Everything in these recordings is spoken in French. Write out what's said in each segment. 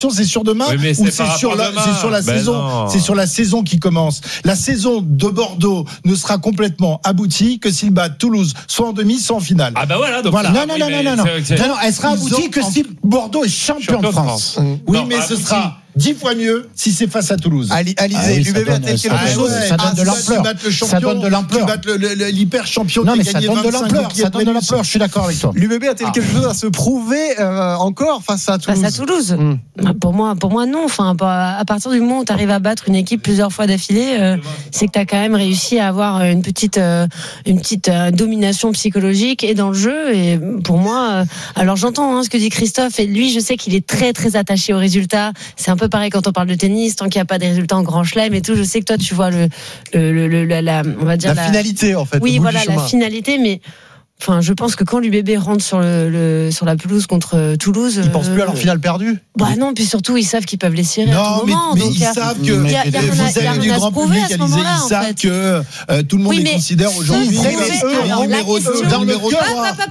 c'est sur demain ou c'est sur la saison. Non. C'est sur la saison qui commence. La saison de Bordeaux ne sera complètement aboutie que s'ils battent Toulouse, soit en demi, soit en finale. Ah bah voilà. Donc Voilà. Non, elle sera aboutie que si Bordeaux est champion de France. Oui, Non, mais ce abouti. sera 10 fois mieux si c'est face à Toulouse. Alizé, l'UBB a-t-elle quelque chose? Ça donne de l'ampleur. Ça donne de l'ampleur. Tu battes l'hyper champion. Non, mais ça donne de l'ampleur. Ça donne de l'ampleur. Je suis d'accord avec toi. L'UBB a-t-elle quelque chose à se prouver encore face à Toulouse? Face à Toulouse. Pour moi, non. Enfin, à partir du moment où tu arrives à battre une équipe plusieurs fois d'affilée, c'est que tu as quand même réussi à avoir une petite domination psychologique et dans le jeu. Et pour moi, alors j'entends ce que dit Christophe, et lui, je sais qu'il est très très attaché aux résultats. C'est un peu pareil quand on parle de tennis, tant qu'il n'y a pas des résultats en grand chelem et tout. Je sais que toi, tu vois on va dire la finalité, en fait. Oui, au bout voilà, du chemin. la finalité, mais. Enfin, je pense que quand l'UBB rentre sur la pelouse contre Toulouse, Ils pensent plus à leur finale perdue. Bah non, puis surtout ils savent qu'ils peuvent les cirer à tout moment. mais Donc, ils savent que y a rien vous à avez du grand prouver public, à ce Alizé, moment-là, ils en savent fait. que tout le monde Oui, les mais considère aujourd'hui se prouver, alors, la question- dans le cœur.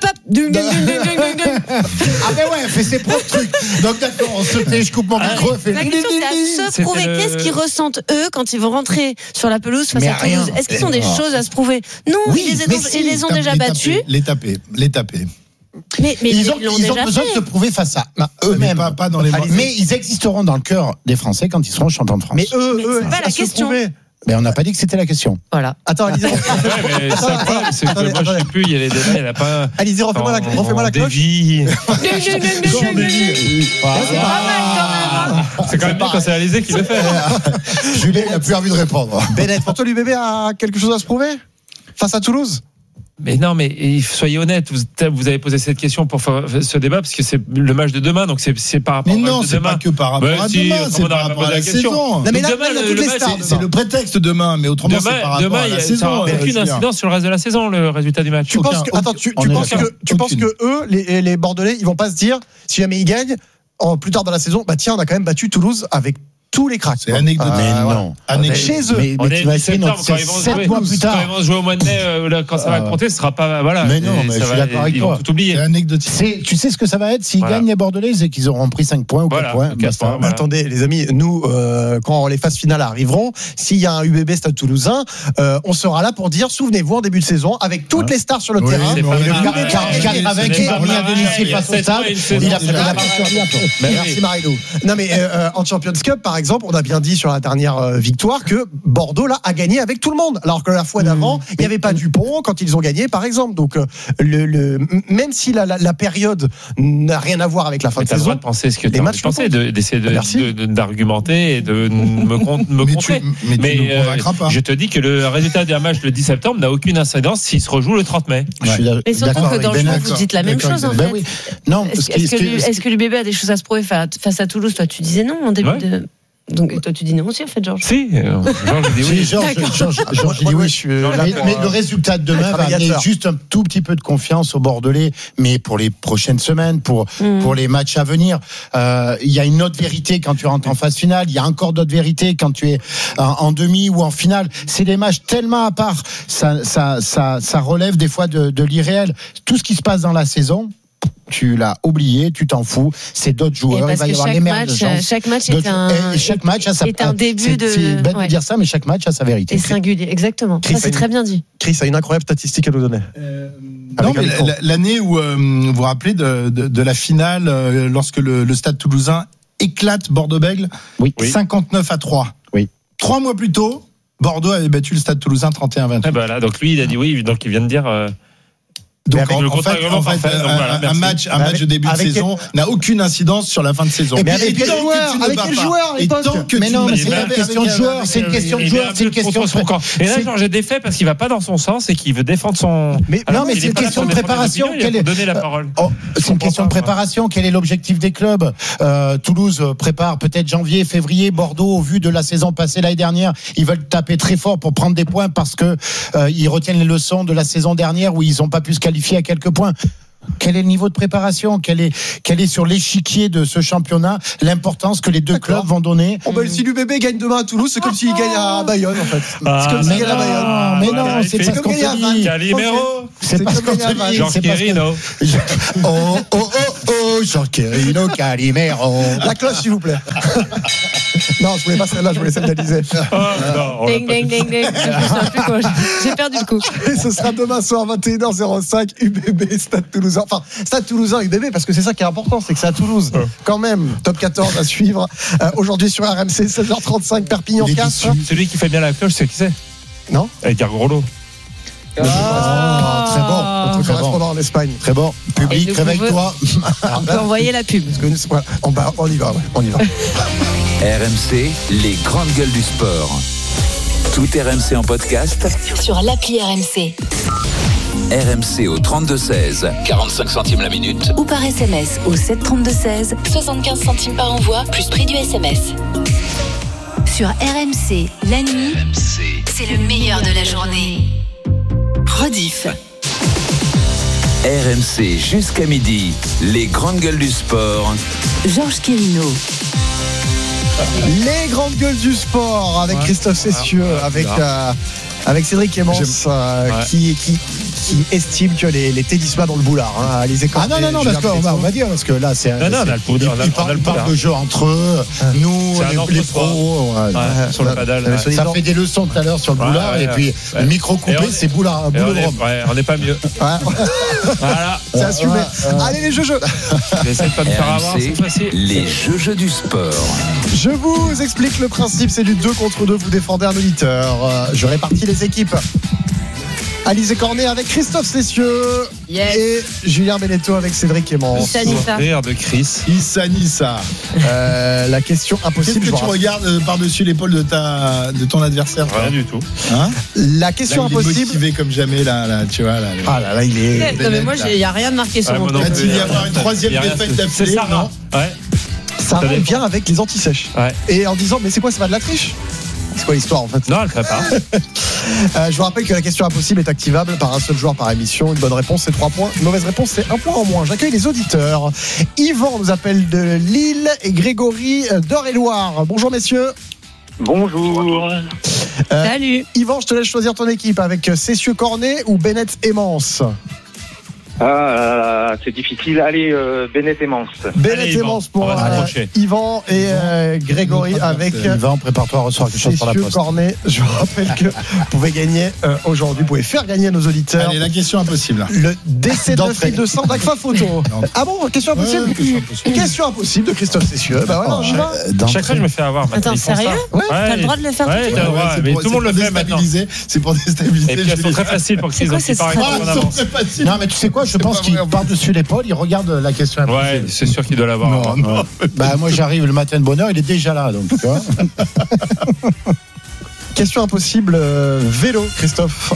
Ah, mais ouais, elle fait ses propres trucs. Donc, d'accord, on se fait, je coupe mon micro. La question, c'est à se prouver. Qu'est-ce qu'ils ressentent, eux, quand ils vont rentrer sur la pelouse face à Toulouse? Est-ce qu'ils ont des choses à se prouver? Non, ils les ont déjà battus. Les taper. Mais ils ont l'ont besoin déjà de fait. se prouver face à eux-mêmes. Pas dans les Mais ils existeront dans le cœur des Français quand ils seront champions de France. Mais eux, c'est pas à la se question. prouver. Mais on n'a pas dit que c'était la question. Voilà. Attends, Alizé, Ouais, mais ça, le problème, c'est que moi, je sais plus, il y a les débats, il n'y en a pas. Alizé, refais-moi la cloche. Davy. C'est pas mal quand même. C'est quand même bien quand c'est Alizé qui le fait. Julien, il n'a plus envie de répondre. Bennett, pour toi, l'UBB a quelque chose à se prouver face à Toulouse? Mais non, mais soyez honnête, vous avez posé cette question pour faire ce débat parce que c'est le match de demain, donc c'est par rapport Mais au match non, de c'est demain. pas que par rapport à demain, c'est par rapport à la saison. Non, mais là, demain, il y a le toutes les match, stars. C'est le prétexte demain, mais autrement, c'est par rapport à la ça saison. n'aura aucune incidence sur le reste de la saison, le résultat du match. Tu penses que eux, les Bordelais, ils vont pas se dire, si jamais ils gagnent, plus tard dans la saison, bah tiens, on a quand même battu Toulouse avec tous les cracks. C'est anecdotique. Mais non. Chez eux. Mais tu vas essayer notre 7 mois plus tard. Quand ils vont jouer au mois de mai, quand ça va compter, ce sera pas. Voilà. Mais non, mais je suis d'accord avec ils toi. vont tout oublier. C'est anecdotique. Tu sais ce que ça va être s'ils Voilà. gagnent les Bordelais, c'est qu'ils auront pris 5 points ou 4 points. Basta. Voilà. Attendez, les amis, nous, quand les phases finales arriveront, s'il y a un UBB Stade Toulousain, on sera là pour dire, souvenez-vous, en début de saison, avec toutes les stars sur le terrain. c'est pas Car avec qui a mis à domicile face au Stade, il a pas survécu un peu. Merci Marilou. Non mais en Champions Cup par exemple, on a bien dit sur la dernière victoire que Bordeaux là a gagné avec tout le monde. Alors que la fois d'avant, il n'y avait pas Dupont quand ils ont gagné par exemple. Donc même si la période n'a rien à voir avec la fin de Tu as le droit saison. de penser ce que tu les as matchs pensé, d'essayer Merci. d'argumenter et de me contrer. Mais tu ne convaincras pas. Je te dis que le résultat d'un match le 10 septembre n'a aucune incidence s'il se rejoue le 30 mai. Je suis Mais surtout d'accord que dans avec le Ben. jeu, vous dites la même chose en Ben fait. oui. Non, Est-ce que l'UBB a des choses à se prouver face à Toulouse? Toi, tu disais non en début Ouais. de. Donc, toi, tu dis non aussi, en fait, Georges. Si, Georges dit oui. Georges dit oui. Mais le résultat de demain va amener juste un tout petit peu de confiance aux Bordelais, mais pour les prochaines semaines, pour les matchs à venir, il y a une autre vérité quand tu rentres en phase finale, il y a encore d'autres vérités quand tu es en demi ou en finale. C'est des matchs tellement à part, ça relève des fois de l'irréel. Tout ce qui se passe dans la saison, tu l'as oublié, tu t'en fous, c'est d'autres joueurs, il va y avoir les meilleures chances. Chaque match est chaque match a sa est un début de. C'est bête de dire ça, mais chaque match a sa vérité. Et singulier, exactement. Ça, c'est très bien dit. Chris a une incroyable statistique à nous donner. Non, mais l'année où vous vous rappelez de la finale lorsque le Stade Toulousain éclate Bordeaux-Bègles, Oui. 59-3. Oui. 3 mois plus tôt, Bordeaux avait battu le Stade Toulousain 31-28. Ah bah là, donc lui, il a dit oui, donc il vient de dire. Donc avec le en fait, contre-argument parfait. Donc voilà, un merci. match de début de saison n'a aucune incidence sur la fin de saison. Mais avec quel tant que joueur tu ne Avec bats quel pas, joueur à et l'époque tant que Mais tu non, ne mais bats c'est pas une question de joueur, c'est une question de joueur, c'est une question de Et là, Georges est défait parce qu'il va pas dans son sens et qu'il veut défendre son. Mais non, mais c'est une question de préparation. Il a donné la parole. C'est une question de préparation. Quel est l'objectif des clubs? Toulouse prépare peut-être janvier, février. Bordeaux, au vu de la saison passée l'année dernière, ils veulent taper très fort pour prendre des points parce que ils retiennent les leçons de la saison dernière où ils n'ont pas pu se qualifier à quelques points. Quel est le niveau de préparation? Quel est sur l'échiquier de ce championnat l'importance que les deux clubs vont donner? Si l'UBB gagne demain à Toulouse, c'est comme s'il gagne à Bayonne en fait. C'est comme s'il gagne à Bayonne. Mais non, c'est pas ce qu'on te dit. Calimero. C'est pas ce qu'on te dit. Georges Quirino. Oh, Georges Quirino, Calimero. La cloche, s'il vous plaît. Non, je voulais pas celle-là, je voulais celle d'Alizé. Ding, ding, ding, ding. J'ai perdu le coup. Et ce sera demain soir, 21h05, UBB, Stade Toulousain. Enfin, Stade Toulousain, UBB, parce que c'est ça qui est important, c'est que c'est à Toulouse. Quand même, top 14 à suivre. Aujourd'hui sur RMC, 16h35, Perpignan 4. Celui qui fait bien la cloche, c'est qui c'est? Non, Edgar Groslo. Très bon. Notre correspondant en Espagne. Très bon. Public, réveille-toi. On peut envoyer la pub. Voilà, on y va, ouais, on y va. RMC, les grandes gueules du sport. Tout RMC en podcast. Sur l'appli RMC. RMC au 32-16, 45 centimes la minute. Ou par SMS au 732-16, 75 centimes par envoi, plus prix du SMS. Sur RMC, la nuit, c'est le meilleur de la journée. Rediff. RMC jusqu'à midi, les grandes gueules du sport. Georges Quirino. Les grandes gueules du sport avec Christophe Cessieux, avec Cédric Clémence, qui estime que les tennisman dans le boulard. Hein, les écoles. Ah non, parce qu'on va dire, parce que là, c'est. Ils parlent de jeu entre eux, nous, les pros. Sur le padel. Ça fait des leçons tout à l'heure sur le boulard, et puis le micro coupé, c'est boulard de Rome. On n'est pas mieux. Voilà, c'est assumé. Allez, les jeux. J'essaie de pas me faire avoir, c'est facile. Les jeux du sport. Je vous explique le principe, c'est du 2 contre 2, vous défendez un auditeur. Je répartis les équipes. Alizé Cornet avec Christophe Cessieux et Julien Beneteau avec Cédric Clémence. Rire de Chris. Issa Nissa. La question impossible. Qu'est-ce que tu regardes par-dessus l'épaule de ton adversaire? Rien du tout. Hein? La question là, il impossible. Il est motivé comme jamais là, tu vois là. Ah là, il est. Non mais moi, il n'y a rien de marqué sur mon compte. Va-t-il y avoir une troisième défaite d'affilée? Non. Ouais. Ça vient avec les anti-sèches. Ouais. Et en disant, mais c'est quoi, c'est pas de la triche? C'est quoi l'histoire en fait? Non, elle prépare. Je vous rappelle que la question impossible est activable par un seul joueur par émission. Une bonne réponse, c'est 3 points. Une mauvaise réponse, c'est 1 point en moins. J'accueille les auditeurs. Yvan nous appelle de Lille et Grégory d'Eure-et-Loire. Bonjour messieurs. Bonjour. Salut. Yvan, je te laisse choisir ton équipe avec Cessieux Cornet ou Bennett Emmance. Ah, c'est difficile. Allez, Bennett Emmance. Bennett Emmance pour Yvan et Grégory avec Yvan, prépare-toi à recevoir quelque chose par la poste. Cornet. Je vous rappelle que vous pouvez gagner aujourd'hui, vous pouvez faire gagner à nos auditeurs. Allez, la question impossible. Le décès de fille de sang d'Agfa Photo. Ah bon, question impossible? Question impossible de Christophe Cessieux. Bah voilà, on y va. Chaque fois, je me fais avoir. Attends, sérieux? T'as le droit de le faire tout de suite? Mais tout le monde le fait maintenant. C'est pour déstabiliser. Et puis elles sont très faciles pour qu'ils C'est quoi, ont Non, mais tu sais quoi, je pense qu'il par-dessus l'épaule, il regarde la question. Ouais, c'est sûr qu'il doit l'avoir. Non. Bah, moi, j'arrive le matin de bonne heure, il est déjà là, donc, tu vois. Question impossible, vélo, Christophe.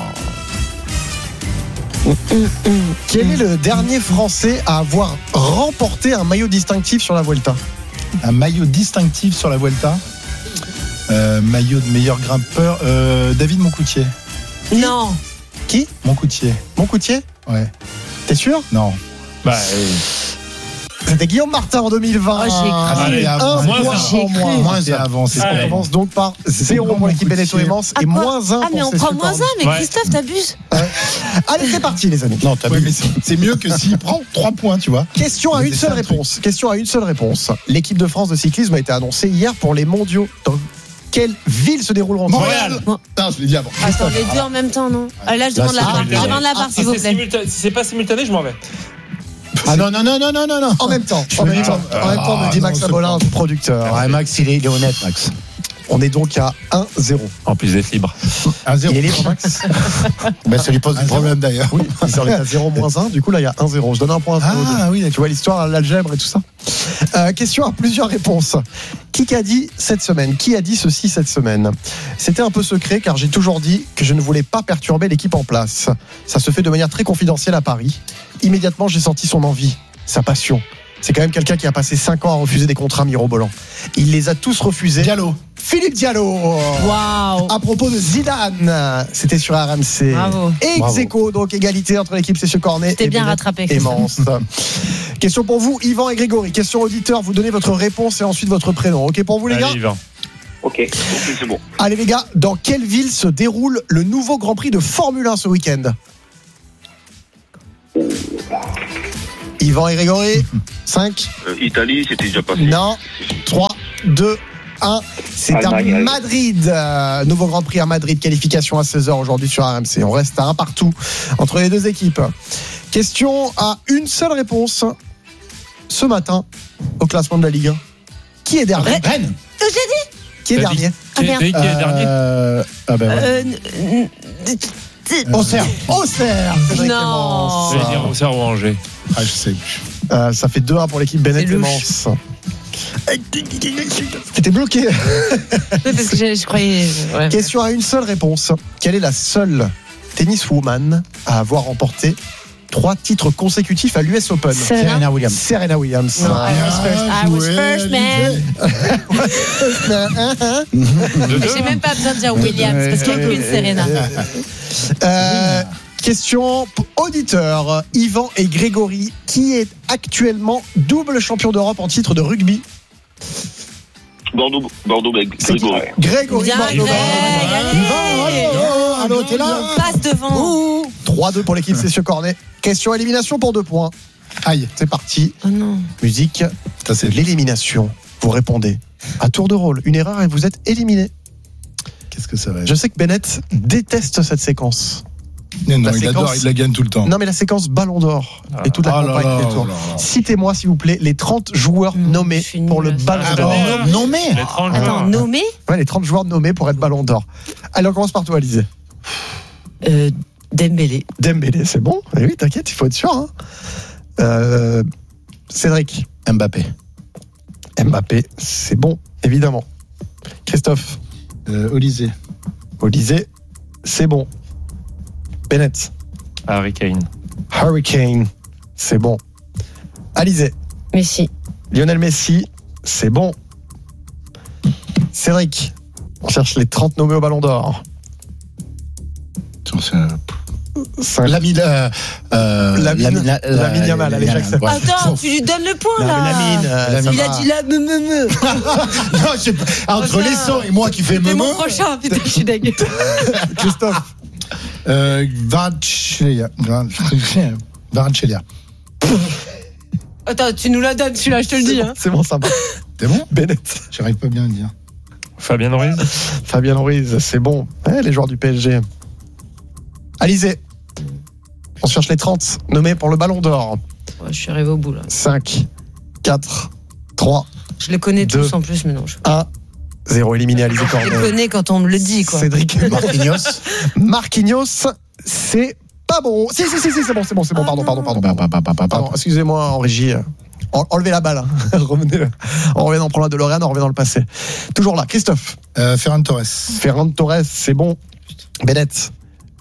Quel est le dernier Français à avoir remporté un maillot distinctif sur la Vuelta? Un maillot distinctif sur la Vuelta. Maillot de meilleur grimpeur. David Moncoutier. Non. Qui? Moncoutier. Moncoutier? Ouais. T'es sûr? Non. Bah, c'était Guillaume Martin en 2020. Allez, moins avant. On avance donc par 0 pour l'équipe Beneteau Emmance et moins 1 pour mais on prend moins 1, mais Christophe, t'abuses. Allez, c'est parti, les amis. Non, c'est mieux que s'il prend 3 points, tu vois. Question à une seule réponse. Question à une seule réponse. L'équipe de France de cyclisme a été annoncée hier pour les mondiaux. Dans quelle ville se dérouleront? Montréal. Putain, je l'ai dit avant. Attends, les deux en même temps, non? Là, je demande la part. Je demande la part, s'il vous plaît. Si c'est pas simultané, je m'en vais. Ah non. En même temps, me dit Max Abolin, producteur. Ouais, Max, il est honnête, Max. On est donc à 1-0. En plus d'être libre. 1-0. Il est libre, Max? Ça lui pose des problèmes d'ailleurs. Oui, il est à 0-1. Du coup, là, il y a 1-0. Je donne un point à Flo. Ah oui, tu vois l'histoire, l'algèbre et tout ça. Question à plusieurs réponses. Qui a dit cette semaine? Qui a dit ceci cette semaine? C'était un peu secret car j'ai toujours dit que je ne voulais pas perturber l'équipe en place. Ça se fait de manière très confidentielle à Paris. Immédiatement, j'ai senti son envie, sa passion. C'est quand même quelqu'un qui a passé 5 ans à refuser des contrats mirobolants. Il les a tous refusés. Diallo. Philippe Diallo. Waouh. À propos de Zidane, c'était sur RMC. Bravo. Ex-aequo, donc égalité entre l'équipe Cessieux Cornet C'était et bien Bennett rattrapé. Emmance. Question pour vous, Yvan et Grégory. Question auditeur, vous donnez votre réponse et ensuite votre prénom. Ok pour vous les gars? Allez, Yvan. Ok, c'est bon. Allez les gars, dans quelle ville se déroule le nouveau Grand Prix de Formule 1 ce week-end? Yvan et Grégory. 5. Italie, c'était déjà passé. Non. 3, 2, 1. C'est Allemagne, à Madrid. Nouveau Grand Prix à Madrid. Qualification à 16h aujourd'hui sur RMC. On reste à 1 partout entre les deux équipes. Question à une seule réponse. Ce matin, au classement de la Ligue 1. Qui est dernier? Rennes. J'ai dit. Qui est dernier? Qui est dernier? Auxerre. Auxerre. Non. Je vais dire Auxerre ou Angers. Je sais plus. Ça fait 2-1 pour l'équipe Bennett C'est et louche. Mans. T'étais bloqué. Parce que je croyais. Ouais. Question à une seule réponse. Quelle est la seule tenniswoman à avoir remporté 3 titres consécutifs à l'US Open? Serena Williams. Serena Williams. No, I was first man. J'ai même pas besoin de dire Williams parce qu'il n'y a qu'une Serena. Question auditeur. Yvan et Grégory, qui est actuellement double champion d'Europe en titre de rugby? Bordeaux, C'est qui? Grégory. Grégory Bien, Bordeaux. Greg, Allô, t'es là? on passe devant. 3-2 pour l'équipe Cessieux Cornet. Question élimination pour 2 points. Aïe. C'est parti. Oh non. Musique. Ça, c'est L'élimination. Vous répondez à tour de rôle. Une erreur et vous êtes éliminé. Qu'est-ce que ça va être? Je sais que Bennett déteste cette séquence. Non, La il adore, séquence- il la gagne tout le temps. Non, mais la séquence Ballon d'Or et toute la Oh là campagne là qui est autour. là là. Citez-moi, s'il vous plaît, les 30 joueurs nommés je suis pour le nulle à Ballon ça. d'Or. Ah bon Non, mais. Les 30 Attends, joueurs. nommé Ouais, les 30 joueurs nommés pour être Ballon d'Or. Allez, on commence par toi, Alizé. Dembélé. Dembélé, c'est bon. Eh oui, t'inquiète, il faut être sûr. Hein. Cédric. Mbappé. Mbappé, c'est bon, évidemment. Christophe. Olysée. Olysée, c'est bon. Bennett. Harry Kane. Hurricane, c'est bon. Alizé. Messi. Lionel Messi, c'est bon. Cédric. On cherche les 30 nommés au Ballon d'Or. Lamine Yamal, allez, j'accepte. Attends, tu lui donnes le point là. Lamine, Il a dit là, me. Entre les sons et moi qui fais C'est mon me. prochain, putain, je suis dingue. Christophe. Varantchelia. Attends, tu nous la donnes celui-là, je te le dis. Hein. C'est bon, sympa. C'est bon? Bennett. J'arrive pas bien à le dire. Fabien Ruiz. Fabien Ruiz, c'est bon. Ouais, les joueurs du PSG. Alizé. On cherche les 30 nommés pour le Ballon d'Or. Ouais, je suis arrivé au bout là. 5, 4, 3, Je les connais 2, tous en plus, mais non. Je 1. 0 éliminé, Alizé les Cornet. connais quand on me le dit, quoi. Cédric. Marquinhos. Marquinhos, c'est pas bon. Si, c'est bon. Pardon, excusez-moi en régie. Enlevez la balle. Hein. Revenez. On revient dans le problème de Lorraine, on revient dans le passé. Toujours là, Christophe. Ferran Torres. Ferran Torres, c'est bon. Bennett.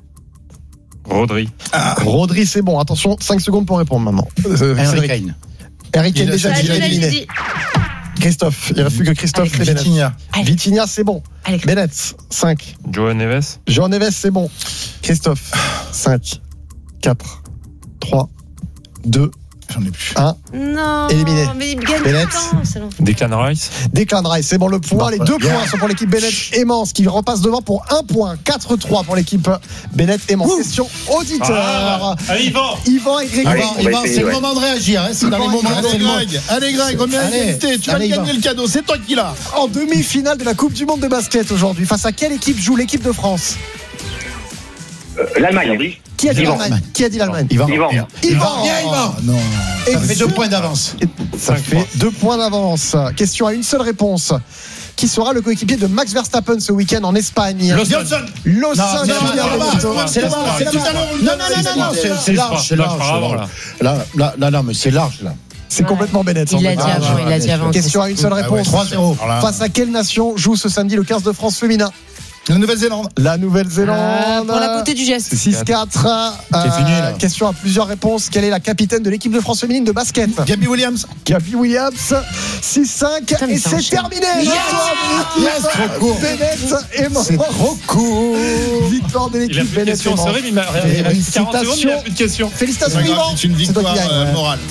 Rodri. Rodri, c'est bon. Attention, 5 secondes pour répondre maintenant. Harry Kane. Harry Kane, déjà Ça, je l'ai éliminé. dit. Christophe, il ne reste plus que Christophe et Bennett. Vitinha. Allez. Vitinha, c'est bon. Allez. Bennett, 5. Joe Neves. Jean Neves, c'est bon. Christophe, 5, 4, 3, 2, J'en ai plus. 1. Non, Éliminé. mais il gagne Bennett. tout le temps, c'est l'enfer. Declan Rice. Declan Rice, c'est bon le point. Bon, Les voilà. 2 points sont pour l'équipe Bennett et Mans qui repasse devant pour 1 point. 4-3 pour l'équipe Bennett et Mans. Question auditeur. Allez, Yvan. Yvan et Grégory. Allez, C'est le moment de réagir. C'est dans les moments. Allez, Greg, remets Allez, l'invité. Tu vas allez, gagner Yvan. le cadeau. C'est toi qui l'as. En demi-finale de la Coupe du Monde de basket aujourd'hui, face à quelle équipe joue l'équipe de France? L'Allemagne. Qui a dit Yvan. l'Allemagne? Qui a dit l'Allemagne? Yvan. Yvan. Viens, Yvan. Non. Et Ça fait 2 points d'avance. Ça fait 2 points d'avance. Question à une seule réponse. Qui sera le coéquipier de Max Verstappen ce week-end en Espagne? Johnson. Los Non, Angeles. c'est là-bas. C'est tout à l'heure. Non. C'est large. C'est large. Là, mais c'est large, là. C'est complètement Bennett. Il l'a dit Ah, avant, ouais, il l'a dit bien avant. Question à une seule réponse. 3-0. Face à quelle nation joue ce samedi le 15 de France féminin? La Nouvelle-Zélande. La Nouvelle-Zélande. Pour la beauté du geste. 6-4. C'est fini, là. Question à plusieurs réponses. Quelle est la capitaine de l'équipe de France féminine de basket? Gabby Williams. Gabi Williams. 6-5. mais Et ça c'est enchaîne. terminé. Victoire de Yes, trop l'équipe court. Bennett et Mans. C'est trop court. Victoire de Il a l'équipe plus de Bennett et questions. Mans. C'est horrible, il a 40 secondes, il a plus de questions. Félicitations, Yvan. C'est une C'est toi qui victoire gagne. morale.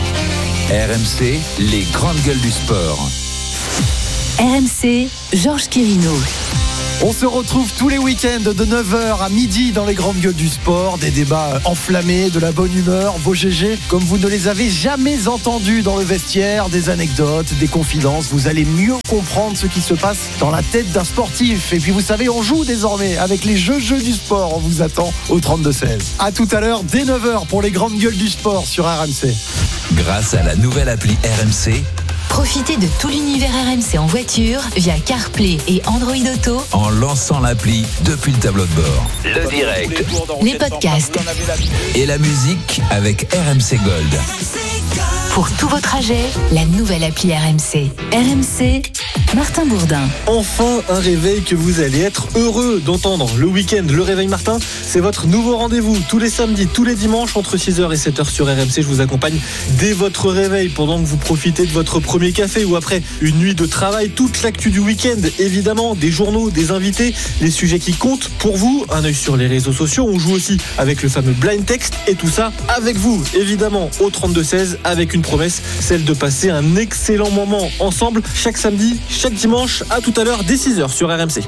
RMC, les grandes gueules du sport. RMC, Georges Quirino. On se retrouve tous les week-ends de 9h à midi dans les grandes gueules du sport. Des débats enflammés, de la bonne humeur, vos GG comme vous ne les avez jamais entendus dans le vestiaire, des anecdotes, des confidences. Vous allez mieux comprendre ce qui se passe dans la tête d'un sportif. Et puis vous savez, on joue désormais avec les jeux du sport. On vous attend au 32-16. À tout à l'heure, dès 9h pour les grandes gueules du sport sur RMC. Grâce à la nouvelle appli RMC, Profitez de tout l'univers RMC en voiture via CarPlay et Android Auto en lançant l'appli depuis le tableau de bord. Le direct, les podcasts et la musique avec RMC Gold. pour tout votre trajet. La nouvelle appli RMC. RMC, Martin Bourdin. Enfin un réveil que vous allez être heureux d'entendre. Le week-end, le réveil Martin, c'est votre nouveau rendez-vous. Tous les samedis, tous les dimanches, entre 6h et 7h sur RMC. Je vous accompagne dès votre réveil pendant que vous profitez de votre premier café ou après une nuit de travail. Toute l'actu du week-end, évidemment, des journaux, des invités, les sujets qui comptent pour vous. Un œil sur les réseaux sociaux. On joue aussi avec le fameux blind text et tout ça avec vous, évidemment, au 32-16 avec une promesse, celle de passer un excellent moment ensemble chaque samedi, chaque dimanche. À tout à l'heure dès 6h sur RMC.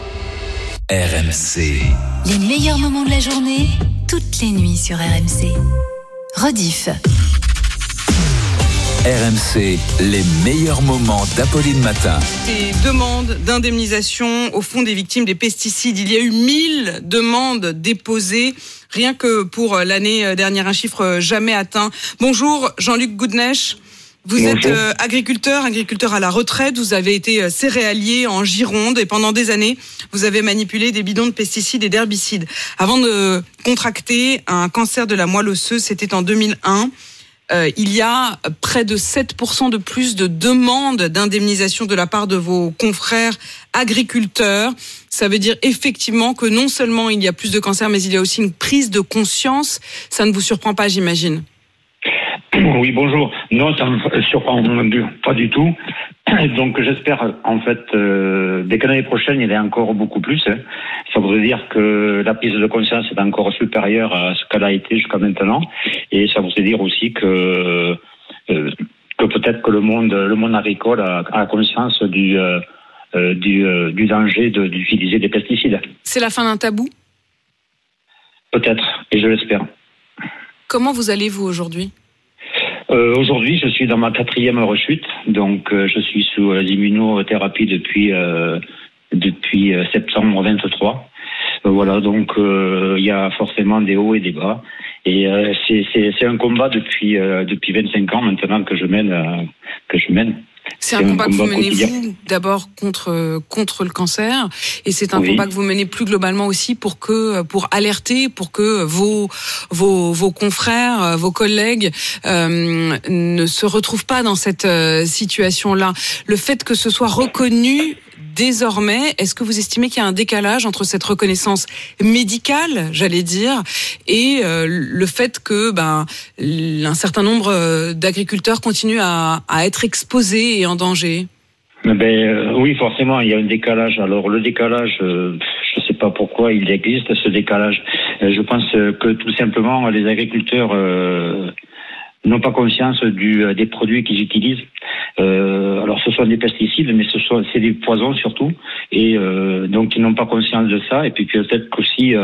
RMC. Les meilleurs moments de la journée, toutes les nuits sur RMC. Rediff. RMC, les meilleurs moments d'Apolline Matin. Des demandes d'indemnisation au fond des victimes des pesticides. Il y a eu 1000 demandes déposées, rien que pour l'année dernière, un chiffre jamais atteint. Bonjour Jean-Luc Goudnech. Vous êtes agriculteur à la retraite, vous avez été céréalier en Gironde et pendant des années, vous avez manipulé des bidons de pesticides et d'herbicides. Avant de contracter un cancer de la moelle osseuse, c'était en 2001. Il y a près de 7% de plus de demandes d'indemnisation de la part de vos confrères agriculteurs. Ça veut dire effectivement que non seulement il y a plus de cancers, mais il y a aussi une prise de conscience. Ça ne vous surprend pas, j'imagine? Oui, bonjour. Non, ça me surprend pas du tout. Donc j'espère, en fait, dès que l'année prochaine, il y en a encore beaucoup plus. Ça voudrait dire que la prise de conscience est encore supérieure à ce qu'elle a été jusqu'à maintenant. Et ça voudrait dire aussi que peut-être que le monde agricole a conscience du danger d'utiliser des pesticides. C'est la fin d'un tabou? Peut-être, et je l'espère. Comment vous allez-vous aujourd'hui? Aujourd'hui, je suis dans ma 4e rechute, donc je suis sous l'immunothérapie depuis septembre 23. Voilà, donc il y a forcément des hauts et des bas, et c'est un combat depuis 25 ans maintenant que je mène. C'est un combat que vous menez, vous, d'abord contre le cancer, et c'est un combat que vous menez plus globalement aussi pour alerter, pour que vos confrères, vos collègues ne se retrouvent pas dans cette situation-là. Le fait que ce soit reconnu désormais, est-ce que vous estimez qu'il y a un décalage entre cette reconnaissance médicale, j'allais dire, et le fait que un certain nombre d'agriculteurs continuent à être exposés et en danger? Oui, forcément, il y a un décalage. Alors le décalage, je ne sais pas pourquoi il existe ce décalage. Je pense que tout simplement les agriculteurs n'ont pas conscience des produits qu'ils utilisent. Alors ce sont des pesticides, mais c'est des poisons surtout, et donc ils n'ont pas conscience de ça. Et puis peut-être qu'aussi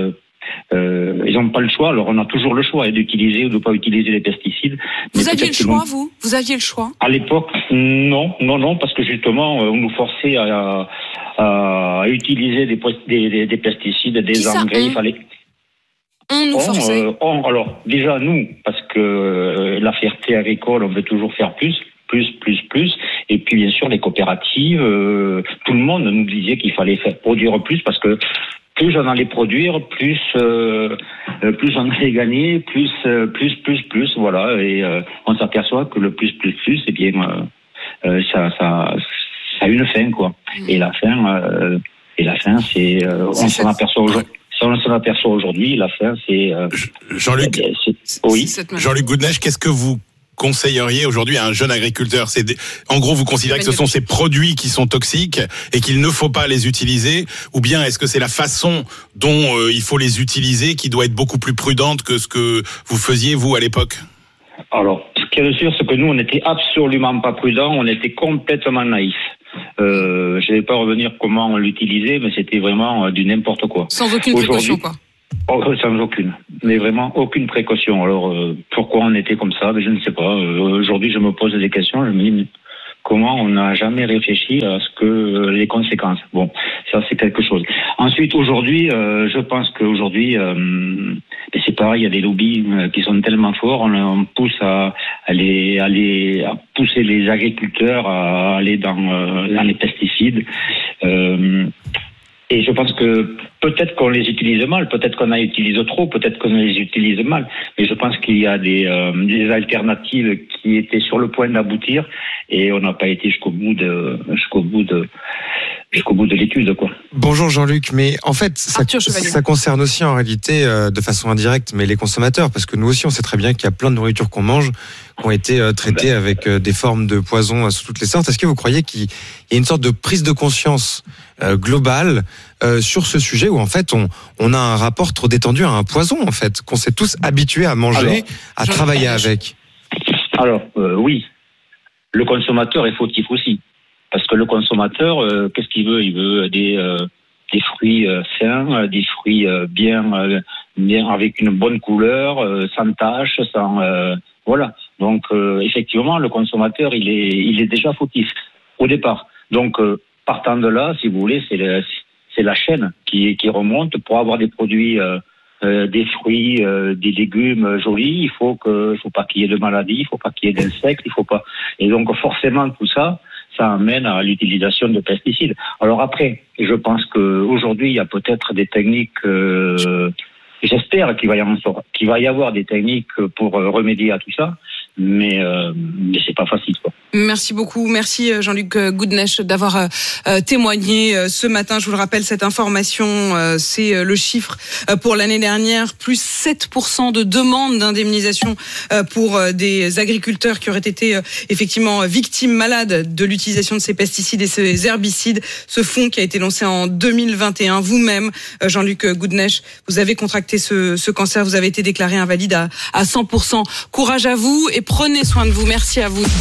ils n'ont pas le choix. Alors on a toujours le choix d'utiliser ou de ne pas utiliser les pesticides. Vous aviez le choix, vous aviez le choix? À l'époque, non, parce que justement on nous forçait à utiliser des pesticides, des engrais. Il fallait. On nous forçait. Alors déjà nous, parce que la fierté agricole, on veut toujours faire plus. Et puis bien sûr les coopératives, tout le monde nous disait qu'il fallait produire plus, parce que plus j'en allais produire, plus j'en allais gagner, plus, voilà. Et on s'aperçoit que le plus, eh bien, ça a une fin, quoi. Et la fin, c'est, on s'en aperçoit aujourd'hui. On s'en aperçoit aujourd'hui. La fin, c'est. Jean-Luc. Oui. Jean-Luc Goudnech, qu'est-ce que vous conseilleriez aujourd'hui à un jeune agriculteur? En gros, vous considérez que ce sont ces produits qui sont toxiques et qu'il ne faut pas les utiliser, ou bien est-ce que c'est la façon dont il faut les utiliser qui doit être beaucoup plus prudente que ce que vous faisiez, vous, à l'époque? Alors, ce qui est sûr, c'est que nous, on n'était absolument pas prudents, on était complètement naïfs. Je vais pas revenir comment on l'utilisait, mais c'était vraiment du n'importe quoi. Sans aucune précaution, quoi. Sans aucune, mais vraiment aucune précaution. Alors pourquoi on était comme ça? Je ne sais pas. Aujourd'hui, je me pose des questions. Je me dis mais comment on n'a jamais réfléchi à ce que les conséquences. Bon, ça c'est quelque chose. Ensuite, aujourd'hui, je pense qu'aujourd'hui, c'est pareil. Il y a des lobbies qui sont tellement forts. On pousse à pousser les agriculteurs à aller dans les pesticides. Et je pense que peut-être qu'on les utilise mal, peut-être qu'on en utilise trop, peut-être qu'on les utilise mal. Mais je pense qu'il y a des alternatives qui étaient sur le point d'aboutir et on n'a pas été jusqu'au bout de l'étude, quoi. Bonjour Jean-Luc, mais en fait, ça concerne aussi en réalité, de façon indirecte, mais les consommateurs, parce que nous aussi, on sait très bien qu'il y a plein de nourritures qu'on mange qui ont été traitées avec des formes de poison sous toutes les sortes. Est-ce que vous croyez qu'il y a une sorte de prise de conscience globale sur ce sujet où en fait on a un rapport trop détendu à un poison en fait qu'on s'est tous habitués à manger, à travailler avec? Alors oui, le consommateur est fautif aussi. Parce que le consommateur, qu'est-ce qu'il veut? Il veut des fruits sains, des fruits bien avec une bonne couleur, sans tache, sans voilà. Donc effectivement, le consommateur, il est déjà fautif au départ. Donc partant de là, si vous voulez, c'est la chaîne qui remonte pour avoir des produits, des fruits, des légumes jolis. Il faut pas qu'il y ait de maladies, il faut pas qu'il y ait d'insectes, il faut pas. Et donc forcément tout ça amène à l'utilisation de pesticides. Alors après, je pense qu'aujourd'hui, il y a peut-être des techniques, j'espère qu'il va y avoir des techniques pour remédier à tout ça, mais c'est pas facile, quoi. Merci beaucoup. Merci Jean-Luc Goodnesch d'avoir témoigné ce matin. Je vous le rappelle, cette information, c'est le chiffre pour l'année dernière, plus 7% de demandes d'indemnisation pour des agriculteurs qui auraient été effectivement victimes malades de l'utilisation de ces pesticides et ces herbicides. Ce fonds qui a été lancé en 2021. Vous-même, Jean-Luc Goodnesch, vous avez contracté ce cancer, vous avez été déclaré invalide à 100%. Courage à vous et prenez soin de vous. Merci à vous.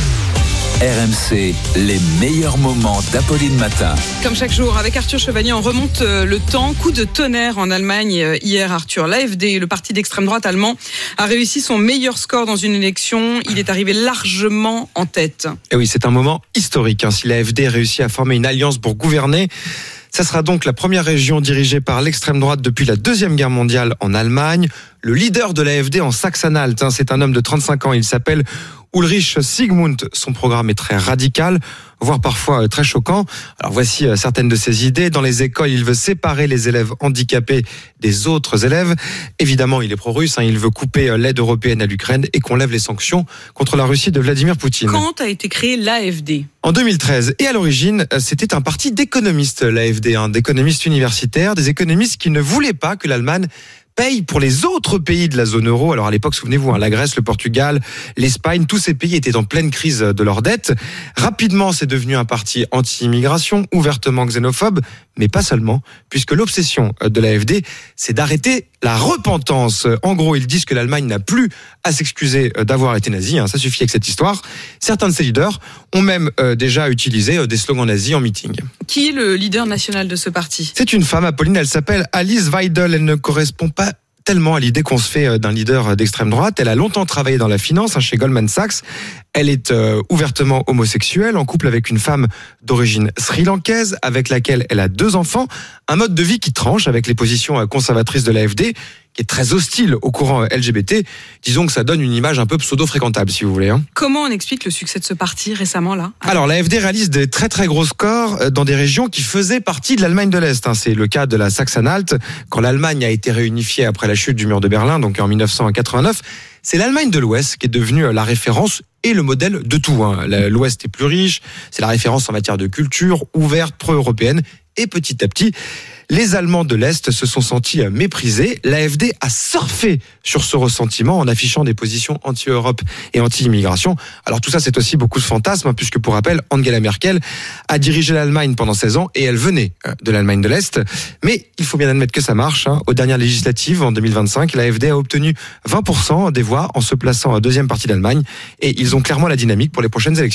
RMC, les meilleurs moments d'Apolline Matin. Comme chaque jour, avec Arthur Chevalier, on remonte le temps. Coup de tonnerre en Allemagne hier, Arthur. L'AfD, le parti d'extrême droite allemand, a réussi son meilleur score dans une élection. Il est arrivé largement en tête. Et oui, c'est un moment historique. Si l'AfD réussit à former une alliance pour gouverner, ça sera donc la première région dirigée par l'extrême droite depuis la Deuxième Guerre mondiale en Allemagne. Le leader de l'AfD en Saxe-Anhalt, c'est un homme de 35 ans. Il s'appelle Ulrich Siegmund. Son programme est très radical, voire parfois très choquant. Alors voici certaines de ses idées. Dans les écoles, il veut séparer les élèves handicapés des autres élèves. Évidemment, il est pro-russe. Il veut couper l'aide européenne à l'Ukraine et qu'on lève les sanctions contre la Russie de Vladimir Poutine. Quand a été créé l'AfD ? En 2013. Et à l'origine, c'était un parti d'économistes, l'AfD, d'économistes universitaires, des économistes qui ne voulaient pas que l'Allemagne paye pour les autres pays de la zone euro. Alors à l'époque, souvenez-vous, la Grèce, le Portugal, l'Espagne, tous ces pays étaient en pleine crise de leurs dettes. Rapidement, c'est devenu un parti anti-immigration, ouvertement xénophobe, mais pas seulement, puisque l'obsession de l'AfD, c'est d'arrêter la repentance. En gros, ils disent que l'Allemagne n'a plus à s'excuser d'avoir été nazie, ça suffit avec cette histoire. Certains de ses leaders ont même déjà utilisé des slogans nazis en meeting. Qui est le leader national de ce parti ? C'est une femme, Apolline, elle s'appelle Alice Weidel, elle ne correspond pas tellement à l'idée qu'on se fait d'un leader d'extrême droite. Elle a longtemps travaillé dans la finance chez Goldman Sachs. Elle est ouvertement homosexuelle, en couple avec une femme d'origine sri-lankaise, avec laquelle elle a 2 enfants. Un mode de vie qui tranche avec les positions conservatrices de l'AfD, qui est très hostile au courant LGBT. Disons que ça donne une image un peu pseudo-fréquentable, si vous voulez. Comment on explique le succès de ce parti récemment, là ? Alors, l'AfD réalise des très très gros scores dans des régions qui faisaient partie de l'Allemagne de l'Est. C'est le cas de la Saxe-Anhalt. Quand l'Allemagne a été réunifiée après la chute du mur de Berlin, donc en 1989, c'est l'Allemagne de l'Ouest qui est devenue la référence et le modèle de tout. L'Ouest est plus riche, c'est la référence en matière de culture, ouverte, pro-européenne. Et petit à petit, les Allemands de l'Est se sont sentis méprisés. L'AfD a surfé sur ce ressentiment en affichant des positions anti-Europe et anti-immigration. Alors tout ça, c'est aussi beaucoup de fantasmes, puisque pour rappel, Angela Merkel a dirigé l'Allemagne pendant 16 ans et elle venait de l'Allemagne de l'Est. Mais il faut bien admettre que ça marche. Aux dernières législatives, en 2025, l'AfD a obtenu 20% des voix en se plaçant à 2e partie d'Allemagne. Et ils ont clairement la dynamique pour les prochaines élections.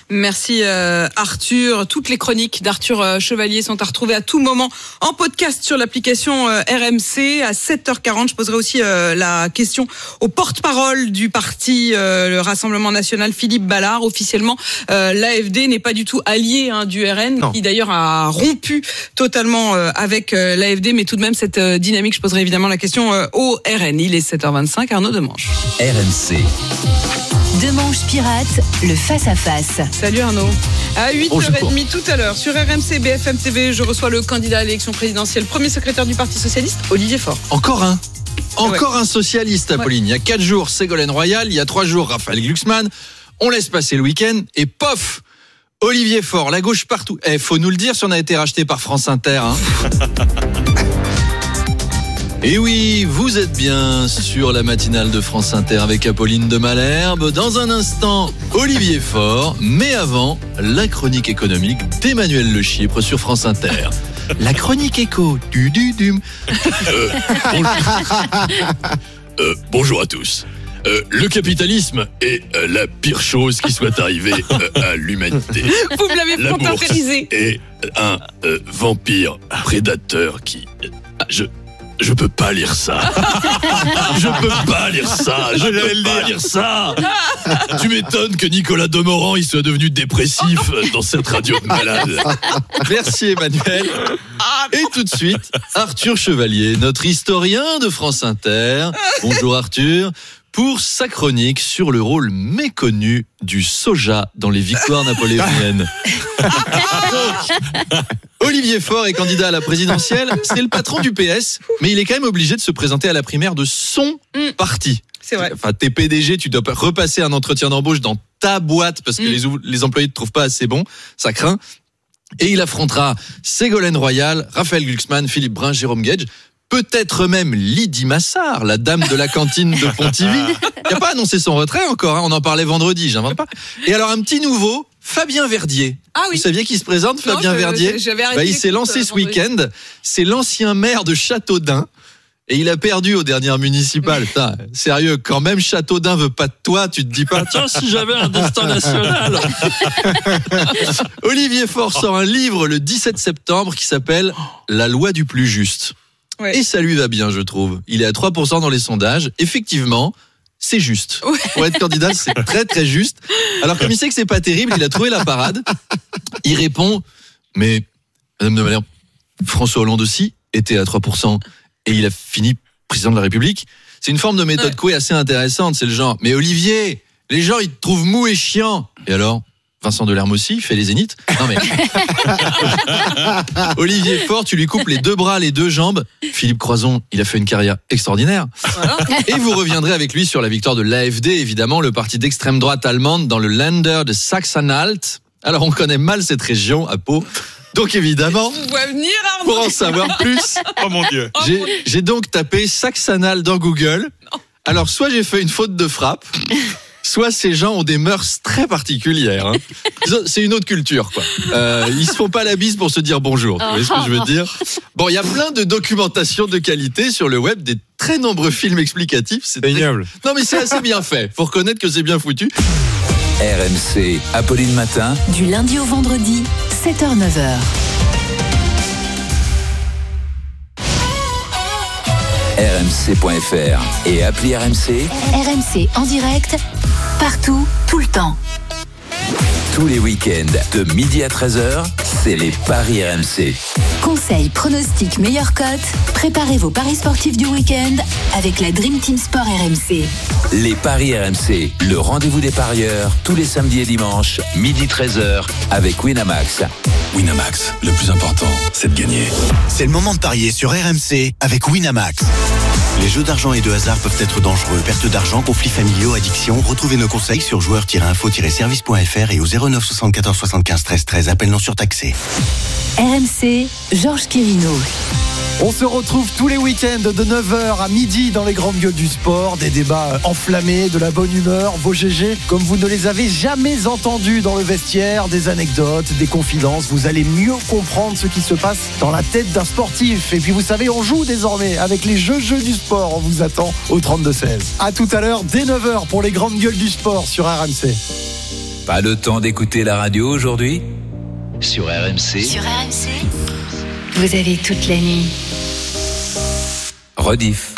Merci Arthur. Toutes les chroniques d'Arthur Chevalier sont à retrouver à tout moment en podcast sur l'application RMC. À 7h40, je poserai aussi la question au porte-parole du parti le Rassemblement National, Philippe Ballard. Officiellement, l'AFD n'est pas du tout allié du RN, qui d'ailleurs a rompu totalement avec l'AFD, mais tout de même cette dynamique, je poserai évidemment la question au RN. Il est 7h25, Arnaud Demanche. RMC. Demanche pirate, le face-à-face. Salut Arnaud. À 8h30 tout à l'heure, sur RMC BFM TV, je reçois le candidat à l'élection présidentielle, premier secrétaire du Parti Socialiste, Olivier Faure. Encore un socialiste, Apolline. Il y a 4 jours, Ségolène Royal. Il y a 3 jours, Raphaël Glucksmann. On laisse passer le week-end et pof, Olivier Faure, la gauche partout. Faut nous le dire si on a été racheté par France Inter. Et oui, vous êtes bien sur la matinale de France Inter avec Apolline de Malherbe. Dans un instant, Olivier Faure, mais avant, la chronique économique d'Emmanuel Le Chypre sur France Inter. La chronique éco. Bonjour à tous. Le capitalisme est la pire chose qui soit arrivée à l'humanité. Vous me l'avez fantastisé. Et un vampire prédateur qui... Je peux pas lire ça. Je peux pas lire ça. Tu m'étonnes que Nicolas Demorand il soit devenu dépressif dans cette radio de malade. Merci Emmanuel. Et tout de suite, Arthur Chevalier, notre historien de France Inter. Bonjour Arthur. Pour sa chronique sur le rôle méconnu du soja dans les victoires napoléoniennes. Donc, Olivier Faure est candidat à la présidentielle. C'est le patron du PS, mais il est quand même obligé de se présenter à la primaire de son parti. C'est vrai. Enfin, t'es PDG, tu dois repasser un entretien d'embauche dans ta boîte parce que les employés te trouvent pas assez bon. Ça craint. Et il affrontera Ségolène Royal, Raphaël Glucksmann, Philippe Brun, Jérôme Guedj. Peut-être même Lydie Massard, la dame de la cantine de Pontivy. Il n'a pas annoncé son retrait encore, on en parlait vendredi, j'invente pas. Et alors un petit nouveau, Fabien Verdier. Ah oui. Vous saviez qui se présente, Fabien Verdier? Il s'est lancé ce week-end, c'est l'ancien maire de Châteaudun. Et il a perdu aux dernières municipales. Putain, sérieux, quand même Châteaudun veut pas de toi, tu te dis pas, tiens, si j'avais un destin national. Olivier Faure sort un livre le 17 septembre qui s'appelle La loi du plus juste. Ouais. Et ça lui va bien, je trouve. Il est à 3% dans les sondages. Effectivement, c'est juste. Ouais. Pour être candidat, c'est très très juste. Alors comme il sait que c'est pas terrible, il a trouvé la parade. Il répond, mais Madame de Malherbe, François Hollande aussi était à 3% et il a fini président de la République. C'est une forme de méthode couée assez intéressante. C'est le genre, mais Olivier, les gens ils te trouvent mou et chiant. Et alors Vincent Delerme aussi, fait les zéniths. Non mais Olivier Faure, tu lui coupes les 2 bras, les 2 jambes. Philippe Croizon, il a fait une carrière extraordinaire. Voilà. Et vous reviendrez avec lui sur la victoire de l'AFD, évidemment, le parti d'extrême droite allemande dans le Länder de Sachsen-Anhalt. Alors on connaît mal cette région à Pau. Donc évidemment, pour en savoir plus, oh mon Dieu, j'ai donc tapé Sachsen-Anhalt dans Google. Alors soit j'ai fait une faute de frappe, soit ces gens ont des mœurs très particulières. C'est une autre culture, quoi. Ils se font pas la bise pour se dire bonjour. Vous voyez ce que je veux dire? Bon, il y a plein de documentation de qualité sur le web, des très nombreux films explicatifs. C'est ignoble. Non, mais c'est assez bien fait. Faut reconnaître que c'est bien foutu. RMC, Apolline Matin. Du lundi au vendredi, 7h-9h. RMC.fr et appli RMC. RMC en direct, partout, tout le temps. Tous les week-ends, de midi à 13h, c'est les Paris RMC. Conseils, pronostics, meilleures cotes. Préparez vos paris sportifs du week-end avec la Dream Team Sport RMC. Les Paris RMC, le rendez-vous des parieurs, tous les samedis et dimanches, midi 13h, avec Winamax. Winamax, le plus important, c'est de gagner. C'est le moment de parier sur RMC avec Winamax. Les jeux d'argent et de hasard peuvent être dangereux. Perte d'argent, conflits familiaux, addiction. Retrouvez nos conseils sur joueurs-info-service.fr et au 09 74 75 13 13. Appel non surtaxé. RMC, Georges Quirino. On se retrouve tous les week-ends de 9h à midi dans les grandes gueules du sport. Des débats enflammés, de la bonne humeur, vos GG comme vous ne les avez jamais entendus dans le vestiaire, des anecdotes, des confidences. Vous allez mieux comprendre ce qui se passe dans la tête d'un sportif. Et puis vous savez, on joue désormais avec les jeux du sport. On vous attend au 32-16. À tout à l'heure dès 9h pour les grandes gueules du sport sur RMC. Pas le temps d'écouter la radio aujourd'hui ? Sur RMC. Sur RMC, vous avez toute la nuit. Rediff.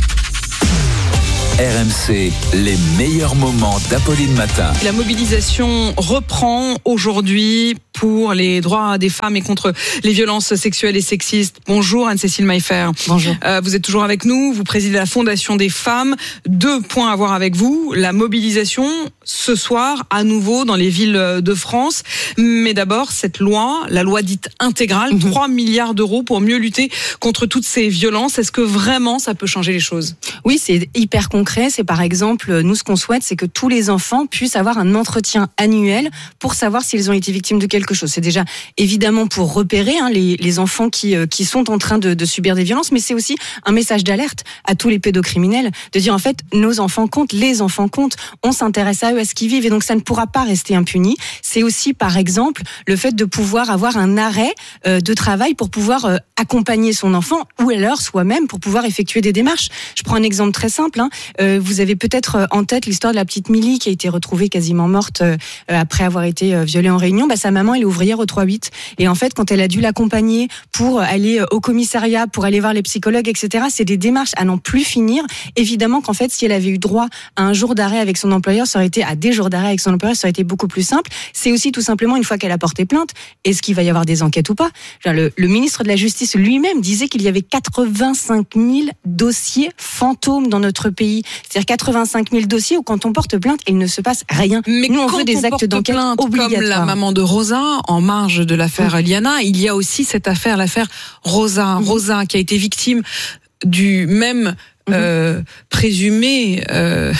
RMC, les meilleurs moments d'Apolline Matin. La mobilisation reprend aujourd'hui pour les droits des femmes et contre les violences sexuelles et sexistes. Bonjour Anne-Cécile Maillefer. Bonjour. Vous êtes toujours avec nous, vous présidez la Fondation des femmes. 2 points à voir avec vous. La mobilisation ce soir à nouveau dans les villes de France. Mais d'abord, cette loi, la loi dite intégrale, 3 milliards d'euros pour mieux lutter contre toutes ces violences. Est-ce que vraiment ça peut changer les choses ? Oui, c'est hyper concret. C'est par exemple, nous ce qu'on souhaite, c'est que tous les enfants puissent avoir un entretien annuel pour savoir s'ils ont été victimes de quelque chose. C'est déjà évidemment pour repérer les enfants qui sont en train de subir des violences, mais c'est aussi un message d'alerte à tous les pédocriminels, de dire en fait, nos enfants comptent, les enfants comptent, on s'intéresse à eux, à ce qu'ils vivent, et donc ça ne pourra pas rester impuni. C'est aussi par exemple le fait de pouvoir avoir un arrêt de travail pour pouvoir accompagner son enfant, ou alors soi-même pour pouvoir effectuer des démarches. Je prends un exemple très simple. Vous avez peut-être en tête l'histoire de la petite Milly qui a été retrouvée quasiment morte après avoir été violée en Réunion. Sa maman, elle est ouvrière au 3-8. Et en fait, quand elle a dû l'accompagner pour aller au commissariat, pour aller voir les psychologues, etc., c'est des démarches à n'en plus finir. Évidemment qu'en fait, si elle avait eu droit à un jour d'arrêt avec son employeur, ça aurait été à des jours d'arrêt avec son employeur, ça aurait été beaucoup plus simple. C'est aussi tout simplement une fois qu'elle a porté plainte, est-ce qu'il va y avoir des enquêtes ou pas ? Le ministre de la Justice lui-même disait qu'il y avait 85 000 dossiers fantômes dans notre pays. C'est-à-dire 85 000 dossiers où quand on porte plainte, il ne se passe rien. Mais nous, on veut des actes d'enquête obligatoires. Comme la maman de Rosa, en marge de l'affaire Liana, il y a aussi cette affaire, l'affaire Rosa. Rosa, qui a été victime du même présumé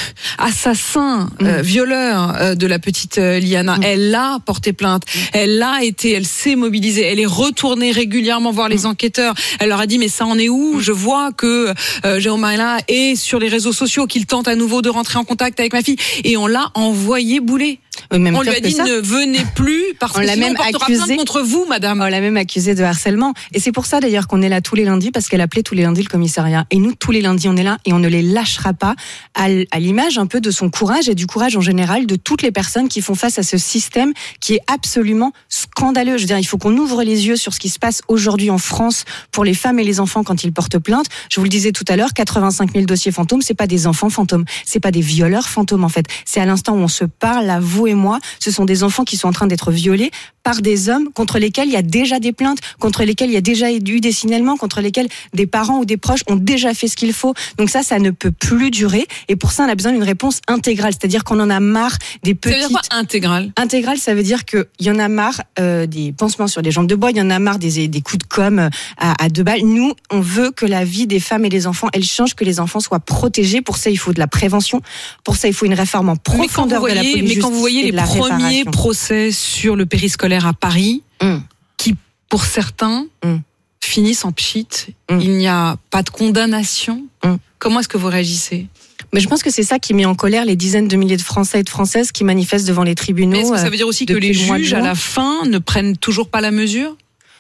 assassin, violeur de la petite Liana. Elle a porté plainte, elle s'est mobilisée, elle est retournée régulièrement voir les enquêteurs. Elle leur a dit mais ça en est où ? Je vois que Jérôme Marella est sur les réseaux sociaux, qu'il tente à nouveau de rentrer en contact avec ma fille, et on l'a envoyé bouler. On lui a dit ne venez plus parce que sinon on portera plainte contre vous, madame. On l'a même accusée de harcèlement. Et c'est pour ça d'ailleurs qu'on est là tous les lundis, parce qu'elle appelait tous les lundis le commissariat. Et nous, tous les lundis, on est là et on ne les lâchera pas, à l'image un peu de son courage et du courage en général de toutes les personnes qui font face à ce système qui est absolument scandaleux. Je veux dire, il faut qu'on ouvre les yeux sur ce qui se passe aujourd'hui en France pour les femmes et les enfants quand ils portent plainte. Je vous le disais tout à l'heure, 85 000 dossiers fantômes, c'est pas des enfants fantômes, c'est pas des violeurs fantômes en fait. C'est à l'instant où on se parle, là, vous et moi, ce sont des enfants qui sont en train d'être violés par des hommes contre lesquels il y a déjà des plaintes, contre lesquels il y a déjà eu des signalements, contre lesquels des parents ou des proches ont déjà fait ce qu'il faut. Donc ça ne peut plus durer. Et pour ça, on a besoin d'une réponse intégrale. C'est-à-dire qu'on en a marre des petites... Ça veut dire quoi, intégrale ? Intégrale, ça veut dire qu'il y en a marre des pansements sur les jambes de bois, il y en a marre des coups de com' à 2 balles. Nous, on veut que la vie des femmes et des enfants, elle change, que les enfants soient protégés. Pour ça, il faut de la prévention. Pour ça, il faut une réforme en profondeur de la police. Mais quand vous voyez les premiers procès sur le périscolaire à Paris, qui, pour certains, finissent en pchit, il n'y a pas de condamnation. Comment est-ce que vous réagissez ? Mais je pense que c'est ça qui met en colère les dizaines de milliers de Français et de Françaises qui manifestent devant les tribunaux. Mais est-ce que ça veut dire aussi que les juges, à la fin, ne prennent toujours pas la mesure ?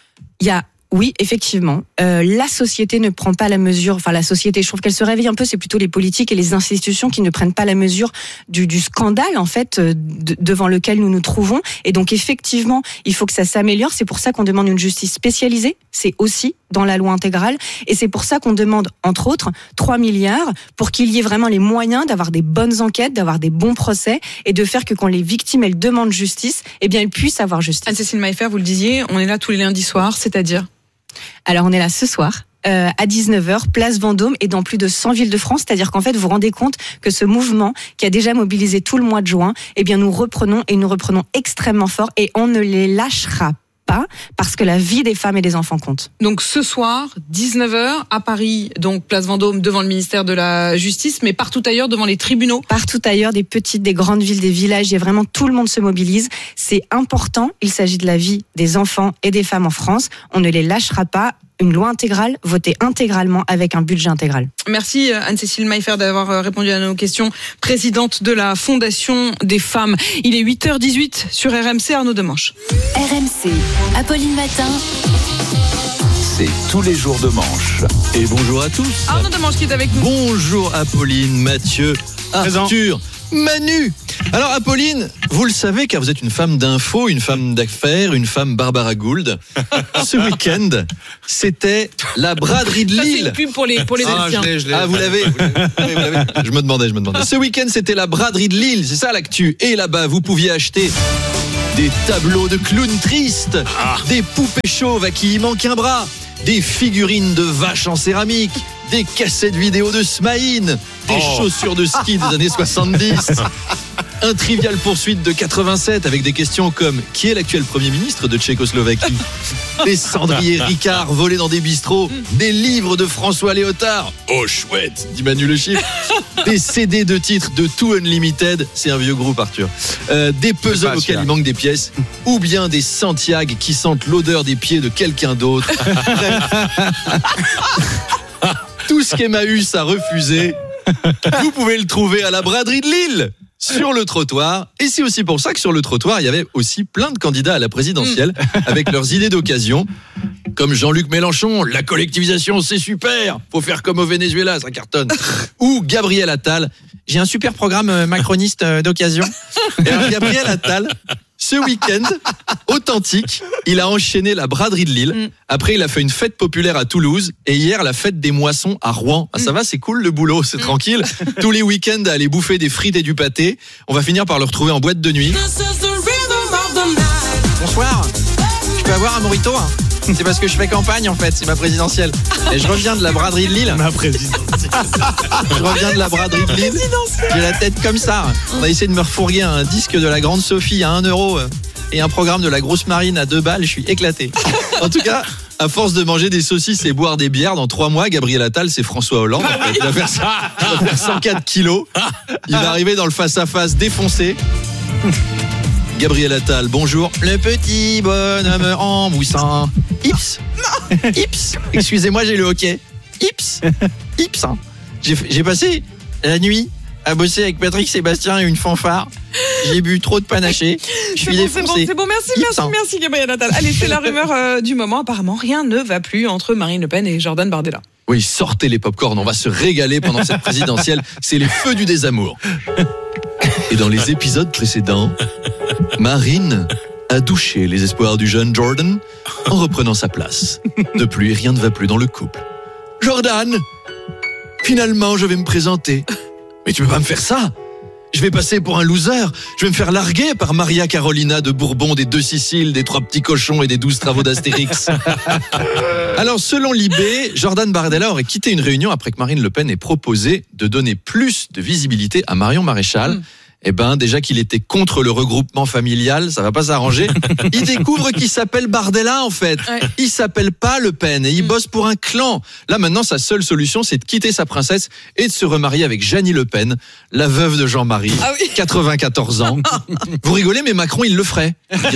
Oui, effectivement. La société ne prend pas la mesure. Enfin, la société, je trouve qu'elle se réveille un peu. C'est plutôt les politiques et les institutions qui ne prennent pas la mesure du scandale, en fait, devant lequel nous nous trouvons. Et donc, effectivement, il faut que ça s'améliore. C'est pour ça qu'on demande une justice spécialisée. C'est aussi dans la loi intégrale. Et c'est pour ça qu'on demande, entre autres, 3 milliards pour qu'il y ait vraiment les moyens d'avoir des bonnes enquêtes, d'avoir des bons procès et de faire que quand les victimes, elles demandent justice, eh bien, elles puissent avoir justice. Anne-Cécile Maillefer, vous le disiez, on est là tous les lundis soirs, c'est-à-dire ? Alors, on est là ce soir. À 19h, place Vendôme, et dans plus de 100 villes de France. C'est-à-dire qu'en fait, vous vous rendez compte que ce mouvement qui a déjà mobilisé tout le mois de juin, eh bien, nous reprenons extrêmement fort, et on ne les lâchera pas, parce que la vie des femmes et des enfants compte. Donc ce soir, 19h, à Paris, donc place Vendôme, devant le ministère de la Justice, mais partout ailleurs, devant les tribunaux. Partout ailleurs, des petites, des grandes villes, des villages, il y a vraiment tout le monde se mobilise. C'est important, il s'agit de la vie des enfants et des femmes en France. On ne les lâchera pas. Une loi intégrale, votée intégralement avec un budget intégral. Merci Anne-Cécile Maillefer d'avoir répondu à nos questions. Présidente de la Fondation des femmes. Il est 8h18 sur RMC, Arnaud Demanche. RMC, Apolline Matin. C'est tous les jours de manche. Et bonjour à tous. Arnaud Demanche qui est avec nous. Bonjour Apolline, Mathieu, Arthur, Manu. Alors Apolline, vous le savez car vous êtes une femme d'info, une femme d'affaires, une femme Barbara Gould. Ce week-end, c'était la braderie de Lille. C'est une pub pour les Delphiens. Vous l'avez. Je me demandais. Ce week-end, c'était la braderie de Lille, c'est ça l'actu. Et là-bas, vous pouviez acheter des tableaux de clowns tristes, des poupées chauves à qui il manque un bras, des figurines de vaches en céramique, des cassettes vidéo de Smaïn, des chaussures de ski des années 70, un trivial poursuite de 87 avec des questions comme qui est l'actuel Premier ministre de Tchécoslovaquie, des cendriers Ricard volés dans des bistrots, des livres de François Léotard, oh chouette, dit Manu Le Chiffre, des CD de titres de Too Unlimited, c'est un vieux groupe Arthur, des puzzles auxquels il manque des pièces, ou bien des Santiago qui sentent l'odeur des pieds de quelqu'un d'autre. Tout ce qu'Emmaüs a refusé, vous pouvez le trouver à la braderie de Lille, sur le trottoir. Et c'est aussi pour ça que sur le trottoir, il y avait aussi plein de candidats à la présidentielle avec leurs idées d'occasion, comme Jean-Luc Mélenchon, la collectivisation c'est super, faut faire comme au Venezuela, ça cartonne. Ou Gabriel Attal, j'ai un super programme macroniste d'occasion. Et alors Gabriel Attal, ce week-end, authentique, il a enchaîné la braderie de Lille. Après, il a fait une fête populaire à Toulouse. Et hier, la fête des moissons à Rouen. Ah, ça va, c'est cool le boulot, c'est tranquille. Tous les week-ends, à aller bouffer des frites et du pâté. On va finir par le retrouver en boîte de nuit. Bonsoir, je peux avoir un mojito C'est parce que je fais campagne en fait, c'est ma présidentielle. Et je reviens de la braderie de Lille. Ma présidentielle. Je reviens de la braderie de Lille. J'ai la tête comme ça. On a essayé de me refourguer un disque de la Grande Sophie à 1 € et un programme de la Grosse Marine à 2 balles. Je suis éclaté. En tout cas, à force de manger des saucisses et boire des bières, dans 3 mois, Gabriel Attal, c'est François Hollande. En fait. Il va faire 104 kilos. Il va arriver dans le face-à-face défoncé. Gabriel Attal, bonjour. Le petit bonhomme en moussin. Ips. Ips. Excusez-moi, j'ai le hockey. Ips. Ips. J'ai passé la nuit à bosser avec Patrick Sébastien et une fanfare. J'ai bu trop de panaché. Je suis défoncé. C'est bon, merci Gabriel Attal. Allez, c'est la rumeur du moment. Apparemment, rien ne va plus entre Marine Le Pen et Jordan Bardella. Oui, sortez les pop-corn, on va se régaler pendant cette présidentielle. C'est les feux du désamour. Et dans les épisodes précédents, Marine a douché les espoirs du jeune Jordan en reprenant sa place. Depuis, rien ne va plus dans le couple. Jordan, finalement, je vais me présenter. Mais tu peux pas me faire ça. Je vais passer pour un loser. Je vais me faire larguer par Maria Carolina de Bourbon, des 2 Siciles, des 3 petits cochons et des 12 travaux d'Astérix. Alors, selon Libé, Jordan Bardella aurait quitté une réunion après que Marine Le Pen ait proposé de donner plus de visibilité à Marion Maréchal. Eh ben, déjà qu'il était contre le regroupement familial, ça va pas s'arranger. Il découvre qu'il s'appelle Bardella, en fait. Ouais. Il s'appelle pas Le Pen et il bosse pour un clan. Là, maintenant, sa seule solution, c'est de quitter sa princesse et de se remarier avec Jeannie Le Pen, la veuve de Jean-Marie, 94 ans. Vous rigolez, mais Macron, il le ferait.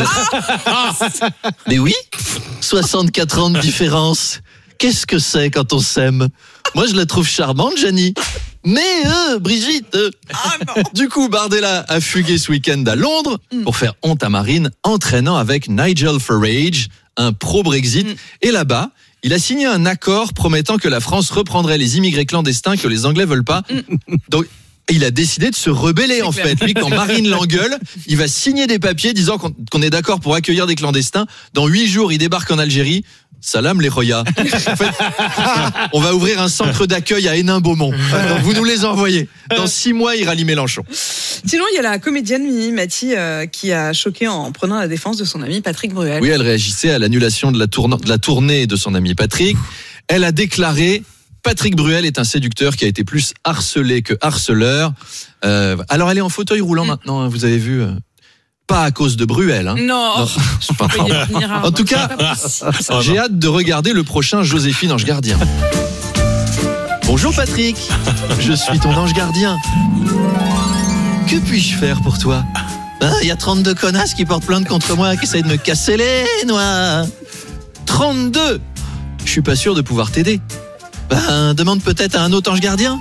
Mais oui, 64 ans de différence. Qu'est-ce que c'est quand on s'aime? Moi, je la trouve charmante, Jeannie. Mais Brigitte Du coup, Bardella a fugué ce week-end à Londres pour faire honte à Marine, entraînant avec Nigel Farage, un pro-Brexit. Et là-bas, il a signé un accord promettant que la France reprendrait les immigrés clandestins que les Anglais veulent pas. Donc, il a décidé de se rebeller, en fait. Lui, quand Marine l'engueule, il va signer des papiers disant qu'on est d'accord pour accueillir des clandestins. Dans 8 jours, il débarque en Algérie. Salam les Roya. En fait, on va ouvrir un centre d'accueil à Hénin-Beaumont. Donc vous nous les envoyez. Dans 6 mois, il rallie Mélenchon. Sinon, il y a la comédienne Mimi Mati qui a choqué en prenant la défense de son ami Patrick Bruel. Oui, elle réagissait à l'annulation de la tournée de son ami Patrick. Elle a déclaré: Patrick Bruel est un séducteur qui a été plus harcelé que harceleur. Alors elle est en fauteuil roulant maintenant, vous avez vu. Pas à cause de Bruel. Hein. Non. En tout cas, j'ai hâte de regarder le prochain Joséphine Ange Gardien. Bonjour Patrick, je suis ton ange gardien. Que puis-je faire pour toi? Il y a 32 connasses qui portent plainte contre moi, qui essayent de me casser les noix. 32. Je suis pas sûr de pouvoir t'aider. Demande peut-être à un autre ange gardien.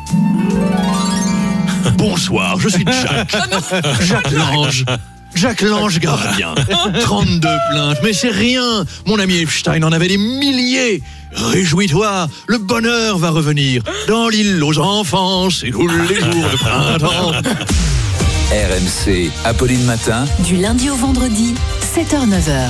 Bonsoir, je suis Jacques. Jacques l'ange gardien. 32 plaintes, mais c'est rien. Mon ami Epstein en avait des milliers. Réjouis-toi, le bonheur va revenir dans l'île aux enfants, c'est tous les jours de printemps. RMC, Apolline Matin. Du lundi au vendredi, 7h-9h.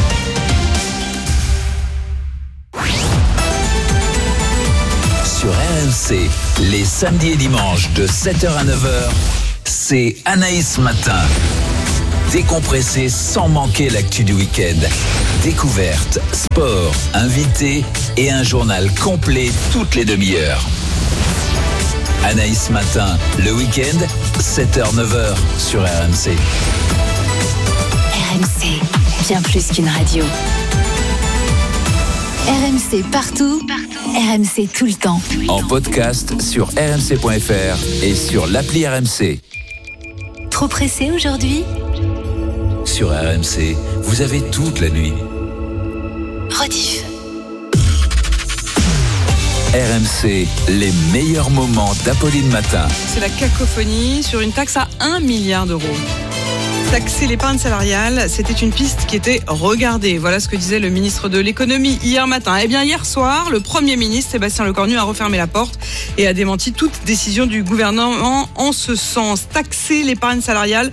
Sur RMC, les samedis et dimanches de 7h à 9h, c'est Anaïs Matin. Décompressé sans manquer l'actu du week-end. Découverte, sport, invités et un journal complet toutes les demi-heures. Anaïs Matin, le week-end, 7h-9h sur RMC. RMC, bien plus qu'une radio. RMC partout, RMC tout le temps. En podcast sur rmc.fr et sur l'appli RMC. Trop pressé aujourd'hui ? Sur RMC, vous avez toute la nuit. Rediff. RMC, les meilleurs moments d'Apolline Matin. C'est la cacophonie sur une taxe à 1 milliard d'euros. Taxer l'épargne salariale, c'était une piste qui était regardée. Voilà ce que disait le ministre de l'économie hier matin. Eh bien, hier soir, le Premier ministre Sébastien Lecornu a refermé la porte et a démenti toute décision du gouvernement en ce sens. Taxer l'épargne salariale,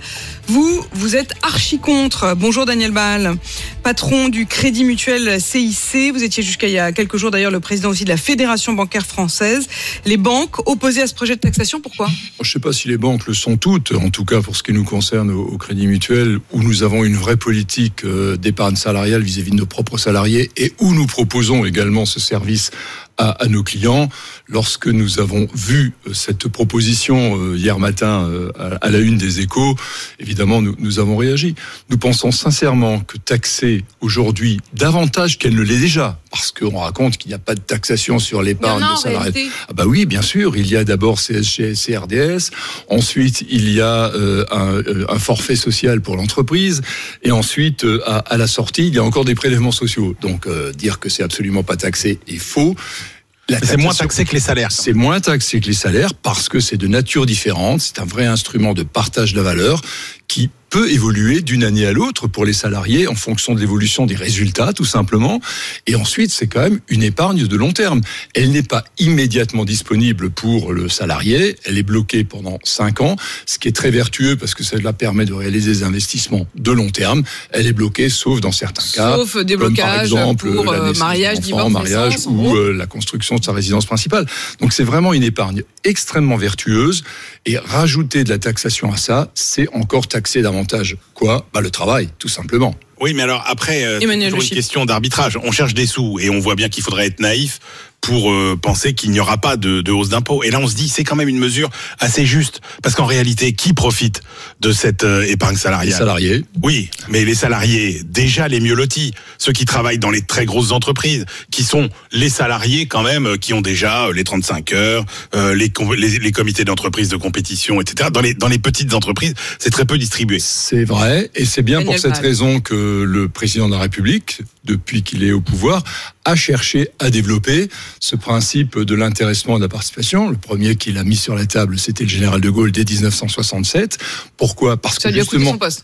vous êtes archi contre. Bonjour Daniel Baal, patron du Crédit Mutuel CIC. Vous étiez jusqu'à il y a quelques jours d'ailleurs le président aussi de la Fédération bancaire française. Les banques opposées à ce projet de taxation, pourquoi ? Je ne sais pas si les banques le sont toutes, en tout cas pour ce qui nous concerne au Crédit Mutuel, où nous avons une vraie politique d'épargne salariale vis-à-vis de nos propres salariés et où nous proposons également ce service à nos clients. Lorsque nous avons vu cette proposition hier matin à la une des Échos, évidemment nous avons réagi. Nous pensons sincèrement que taxer aujourd'hui davantage qu'elle ne l'est déjà, parce qu'on raconte qu'il n'y a pas de taxation sur l'épargne des salariés. Ah bah oui, bien sûr, il y a d'abord CSG, CRDS, ensuite il y a un forfait social pour l'entreprise, et ensuite à la sortie il y a encore des prélèvements sociaux. Donc dire que c'est absolument pas taxé est faux. C'est moins taxé que les salaires. C'est moins taxé que les salaires parce que c'est de nature différente. C'est un vrai instrument de partage de la valeur qui peut évoluer d'une année à l'autre pour les salariés en fonction de l'évolution des résultats, tout simplement. Et ensuite, c'est quand même une épargne de long terme. Elle n'est pas immédiatement disponible pour le salarié. Elle est bloquée pendant 5 ans, ce qui est très vertueux parce que cela permet de réaliser des investissements de long terme. Elle est bloquée, sauf dans certains cas. Sauf des blocages comme par exemple, pour mariage, divorce, naissance, ou la construction de sa résidence principale. Donc c'est vraiment une épargne extrêmement vertueuse. Et rajouter de la taxation à ça, c'est encore taxer davantage. Quoi ? Le travail, tout simplement. Oui, mais alors après, c'est toujours une question d'arbitrage. On cherche des sous et on voit bien qu'il faudrait être naïf pour penser qu'il n'y aura pas de hausse d'impôts. Et là, on se dit, c'est quand même une mesure assez juste. Parce qu'en réalité, qui profite de cette épargne salariale ? Les salariés. Oui, mais les salariés, déjà les mieux lotis, ceux qui travaillent dans les très grosses entreprises, qui sont les salariés quand même, qui ont déjà les 35 heures, les comités d'entreprise de compétition, etc. Dans les petites entreprises, c'est très peu distribué. C'est vrai, et c'est bien pour cette raison que le président de la République, depuis qu'il est au pouvoir, a cherché à développer ce principe de l'intéressement et de la participation. Le premier qu'il a mis sur la table, c'était le général de Gaulle dès 1967. Pourquoi ? Parce ça que lui a coûté son poste.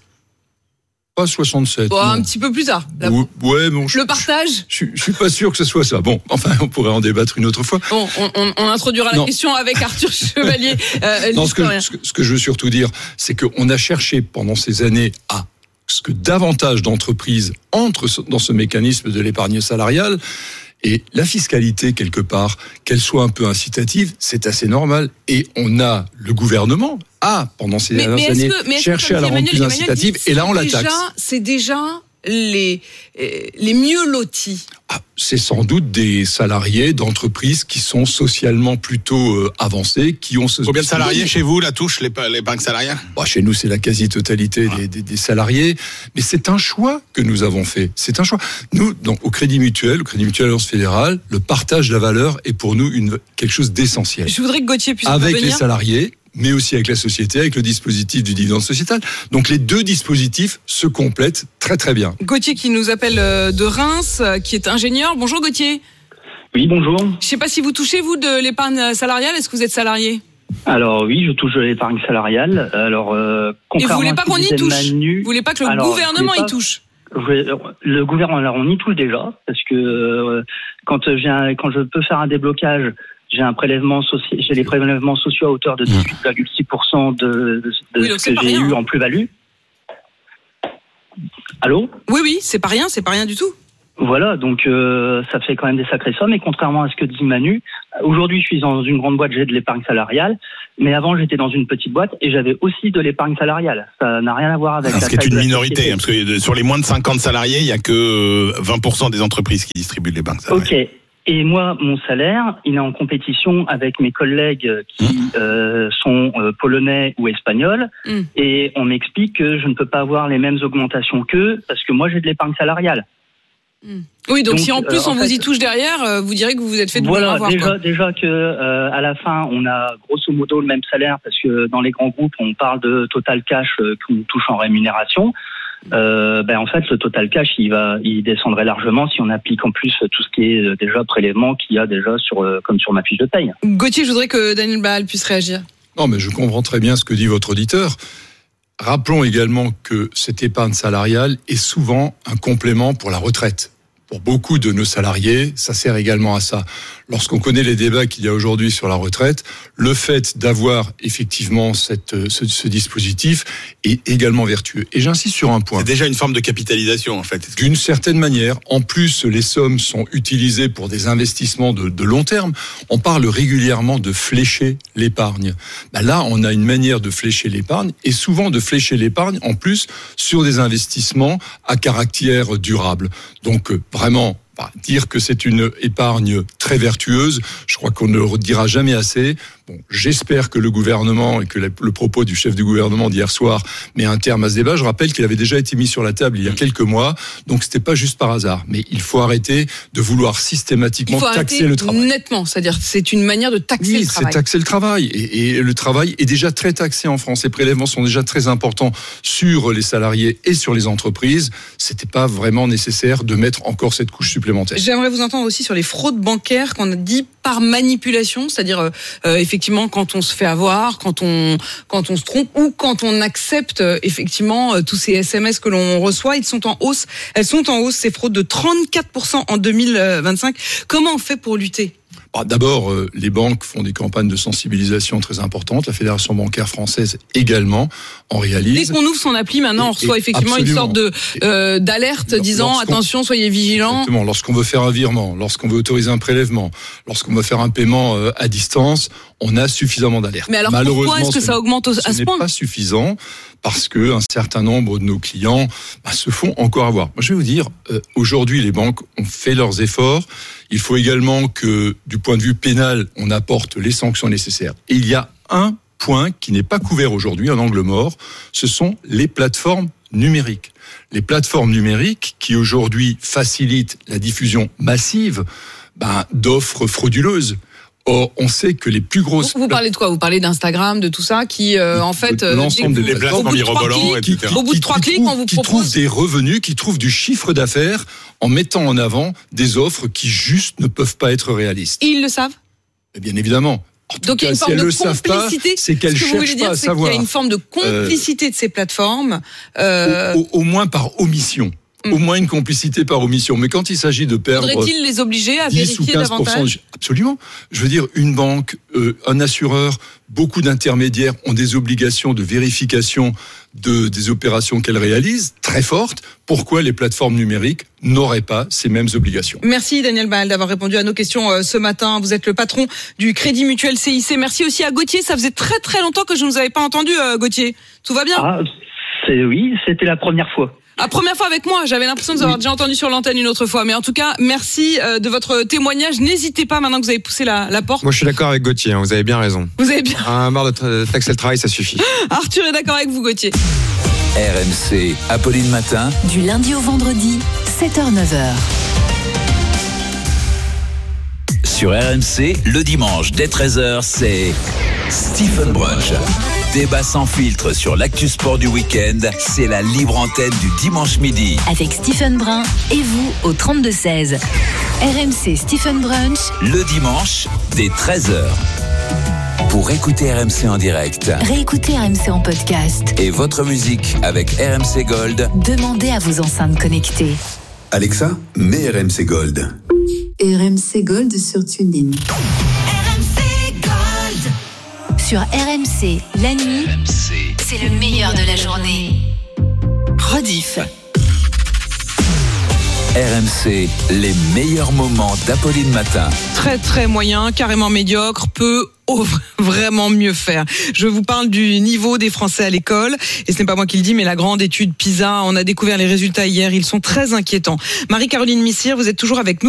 Pas 67. Bon, un petit peu plus tard. Ouais, bon, le partage. Je suis pas sûr que ce soit ça. Bon, enfin, on pourrait en débattre une autre fois. Bon, on introduira la question avec Arthur Chevalier. Non, ce que je veux surtout dire, c'est qu'on a cherché pendant ces années à ce que davantage d'entreprises entrent dans ce mécanisme de l'épargne salariale. Et la fiscalité, quelque part, qu'elle soit un peu incitative, c'est assez normal. Et le gouvernement pendant ces dernières années, cherché à la rendre plus incitative. Et là, on la taxe. C'est déjà les mieux lotis. C'est sans doute des salariés d'entreprises qui sont socialement plutôt avancés, qui ont ce... Combien de salariés chez vous la touche, les banques salariales ? Chez nous, c'est la quasi-totalité des salariés. Mais c'est un choix que nous avons fait. C'est un choix. Nous, au Crédit Mutuel Alliance Fédérale, le partage de la valeur est pour nous quelque chose d'essentiel. Je voudrais que Gauthier puisse avec revenir. Les salariés, mais aussi avec la société, avec le dispositif du dividende sociétal. Donc les deux dispositifs se complètent très très bien. Gauthier qui nous appelle de Reims, qui est ingénieur. Bonjour Gauthier. Oui, bonjour. Je ne sais pas si vous touchez, vous, de l'épargne salariale. Est-ce que vous êtes salarié ? Alors oui, je touche de l'épargne salariale. Alors, contrairement et vous voulez pas qu'on y touche ? Manu, vous voulez pas que le gouvernement y touche ? Le gouvernement, on y touche déjà, parce que quand je peux faire un déblocage j'ai les prélèvements sociaux à hauteur de 18,6% de ce que j'ai eu en plus-value. Allô ? Oui, c'est pas rien du tout. Voilà, donc ça fait quand même des sacrées sommes. Et contrairement à ce que dit Manu, aujourd'hui je suis dans une grande boîte, j'ai de l'épargne salariale, mais avant j'étais dans une petite boîte et j'avais aussi de l'épargne salariale. Ça n'a rien à voir avec. Ce qui est une minorité, parce que sur les moins de 50 salariés, il y a que 20% des entreprises qui distribuent de l'épargne salariale. Ok. Et moi, mon salaire, il est en compétition avec mes collègues qui sont polonais ou espagnols. Et on m'explique que je ne peux pas avoir les mêmes augmentations qu'eux parce que moi, j'ai de l'épargne salariale. Oui, donc si en plus on vous y touche derrière, vous direz que vous vous êtes fait double avoir. Déjà que à la fin, on a grosso modo le même salaire parce que dans les grands groupes, on parle de total cash qu'on touche en rémunération. En fait, le total cash, il descendrait largement si on applique en plus tout ce qui est déjà prélèvement qu'il y a déjà comme sur ma fiche de paye. Gauthier, je voudrais que Daniel Baal puisse réagir. Non, mais je comprends très bien ce que dit votre auditeur. Rappelons également que cette épargne salariale est souvent un complément pour la retraite. Pour beaucoup de nos salariés, ça sert également à ça. Lorsqu'on connaît les débats qu'il y a aujourd'hui sur la retraite, le fait d'avoir effectivement ce dispositif est également vertueux. Et j'insiste sur un point. C'est déjà une forme de capitalisation, en fait. D'une certaine manière. En plus, les sommes sont utilisées pour des investissements de long terme. On parle régulièrement de flécher l'épargne. Là, on a une manière de flécher l'épargne et souvent de flécher l'épargne en plus sur des investissements à caractère durable. Donc, vraiment, dire que c'est une épargne très vertueuse, je crois qu'on ne le redira jamais assez. Bon, j'espère que le gouvernement et que le propos du chef du gouvernement d'hier soir met un terme à ce débat. Je rappelle qu'il avait déjà été mis sur la table il y a quelques mois, donc c'était pas juste par hasard. Mais il faut arrêter de vouloir systématiquement taxer le travail. Nettement, c'est-à-dire c'est une manière de taxer le travail. Oui, c'est taxer le travail. Et le travail est déjà très taxé en France. Les prélèvements sont déjà très importants sur les salariés et sur les entreprises. C'était pas vraiment nécessaire de mettre encore cette couche supplémentaire. J'aimerais vous entendre aussi sur les fraudes bancaires qu'on a dit par manipulation, c'est-à-dire effectivement quand on se fait avoir, quand on se trompe ou quand on accepte effectivement tous ces SMS que l'on reçoit, elles sont en hausse ces fraudes de 34% en 2025. Comment on fait pour lutter ? D'abord, les banques font des campagnes de sensibilisation très importantes. La Fédération bancaire française également en réalise. Dès qu'on ouvre son appli, maintenant, on reçoit effectivement absolument une sorte d'alerte disant attention, soyez vigilants. Exactement. Lorsqu'on veut faire un virement, lorsqu'on veut autoriser un prélèvement, lorsqu'on veut faire un paiement à distance, on a suffisamment d'alertes. Mais alors pourquoi est-ce que ça augmente à ce point ? Ce n'est pas suffisant parce que un certain nombre de nos clients se font encore avoir. Moi, je vais vous dire, aujourd'hui, les banques ont fait leurs efforts. Il faut également que, du point de vue pénal, on apporte les sanctions nécessaires. Et il y a un point qui n'est pas couvert aujourd'hui, un angle mort, ce sont les plateformes numériques. Les plateformes numériques qui aujourd'hui facilitent la diffusion massive d'offres frauduleuses. Or, on sait que les plus grosses... Vous parlez de quoi ? Vous parlez d'Instagram, de tout ça, qui en fait... l'ensemble des plateformes mirobolants, etc. Au bout de 3 clics, on vous propose... Qui trouvent des revenus, qui trouvent du chiffre d'affaires en mettant en avant des offres qui juste ne peuvent pas être réalistes. Et ils le savent ? Bien évidemment. Donc il y a une forme de complicité. C'est qu'elles cherchent pas à savoir. Il y a une forme de complicité de ces plateformes. Au moins par omission. Au moins une complicité par omission. Mais quand il s'agit de perdre... Faudrait-il les obliger à vérifier davantage ? Absolument. Je veux dire, une banque, un assureur, beaucoup d'intermédiaires ont des obligations de vérification des opérations qu'elles réalisent, très fortes. Pourquoi les plateformes numériques n'auraient pas ces mêmes obligations ? Merci Daniel Baal d'avoir répondu à nos questions ce matin. Vous êtes le patron du Crédit Mutuel CIC. Merci aussi à Gauthier. Ça faisait très très longtemps que je ne vous avais pas entendu, Gauthier. Tout va bien ? Oui, c'était la première fois. La première fois avec moi, j'avais l'impression de vous avoir déjà entendu sur l'antenne une autre fois. Mais en tout cas, merci de votre témoignage. N'hésitez pas maintenant que vous avez poussé la porte. Moi, je suis d'accord avec Gauthier, vous avez bien raison. Vous avez bien. Marre de taxer le travail, ça suffit. Arthur est d'accord avec vous, Gauthier. RMC, Apolline Matin. Du lundi au vendredi, 7h-9h. Sur RMC, le dimanche dès 13h, c'est Stephen Brunch. Débat sans filtre sur l'actu sport du week-end, c'est la libre antenne du dimanche midi. Avec Stephen Brun et vous au 32-16. RMC Stephen Brunch. Le dimanche dès 13h. Pour écouter RMC en direct. Réécoutez RMC en podcast. Et votre musique avec RMC Gold. Demandez à vos enceintes connectées. Alexa, mets RMC Gold. RMC Gold sur TuneIn. RMC Sur RMC, la nuit, c'est le meilleur de la journée. Rediff. RMC, les meilleurs moments d'Apolline Matin. Très très moyen, carrément médiocre, peut vraiment mieux faire. Je vous parle du niveau des Français à l'école, et ce n'est pas moi qui le dis, mais la grande étude PISA. On a découvert les résultats hier, ils sont très inquiétants. Marie-Caroline Missire, vous êtes toujours avec nous.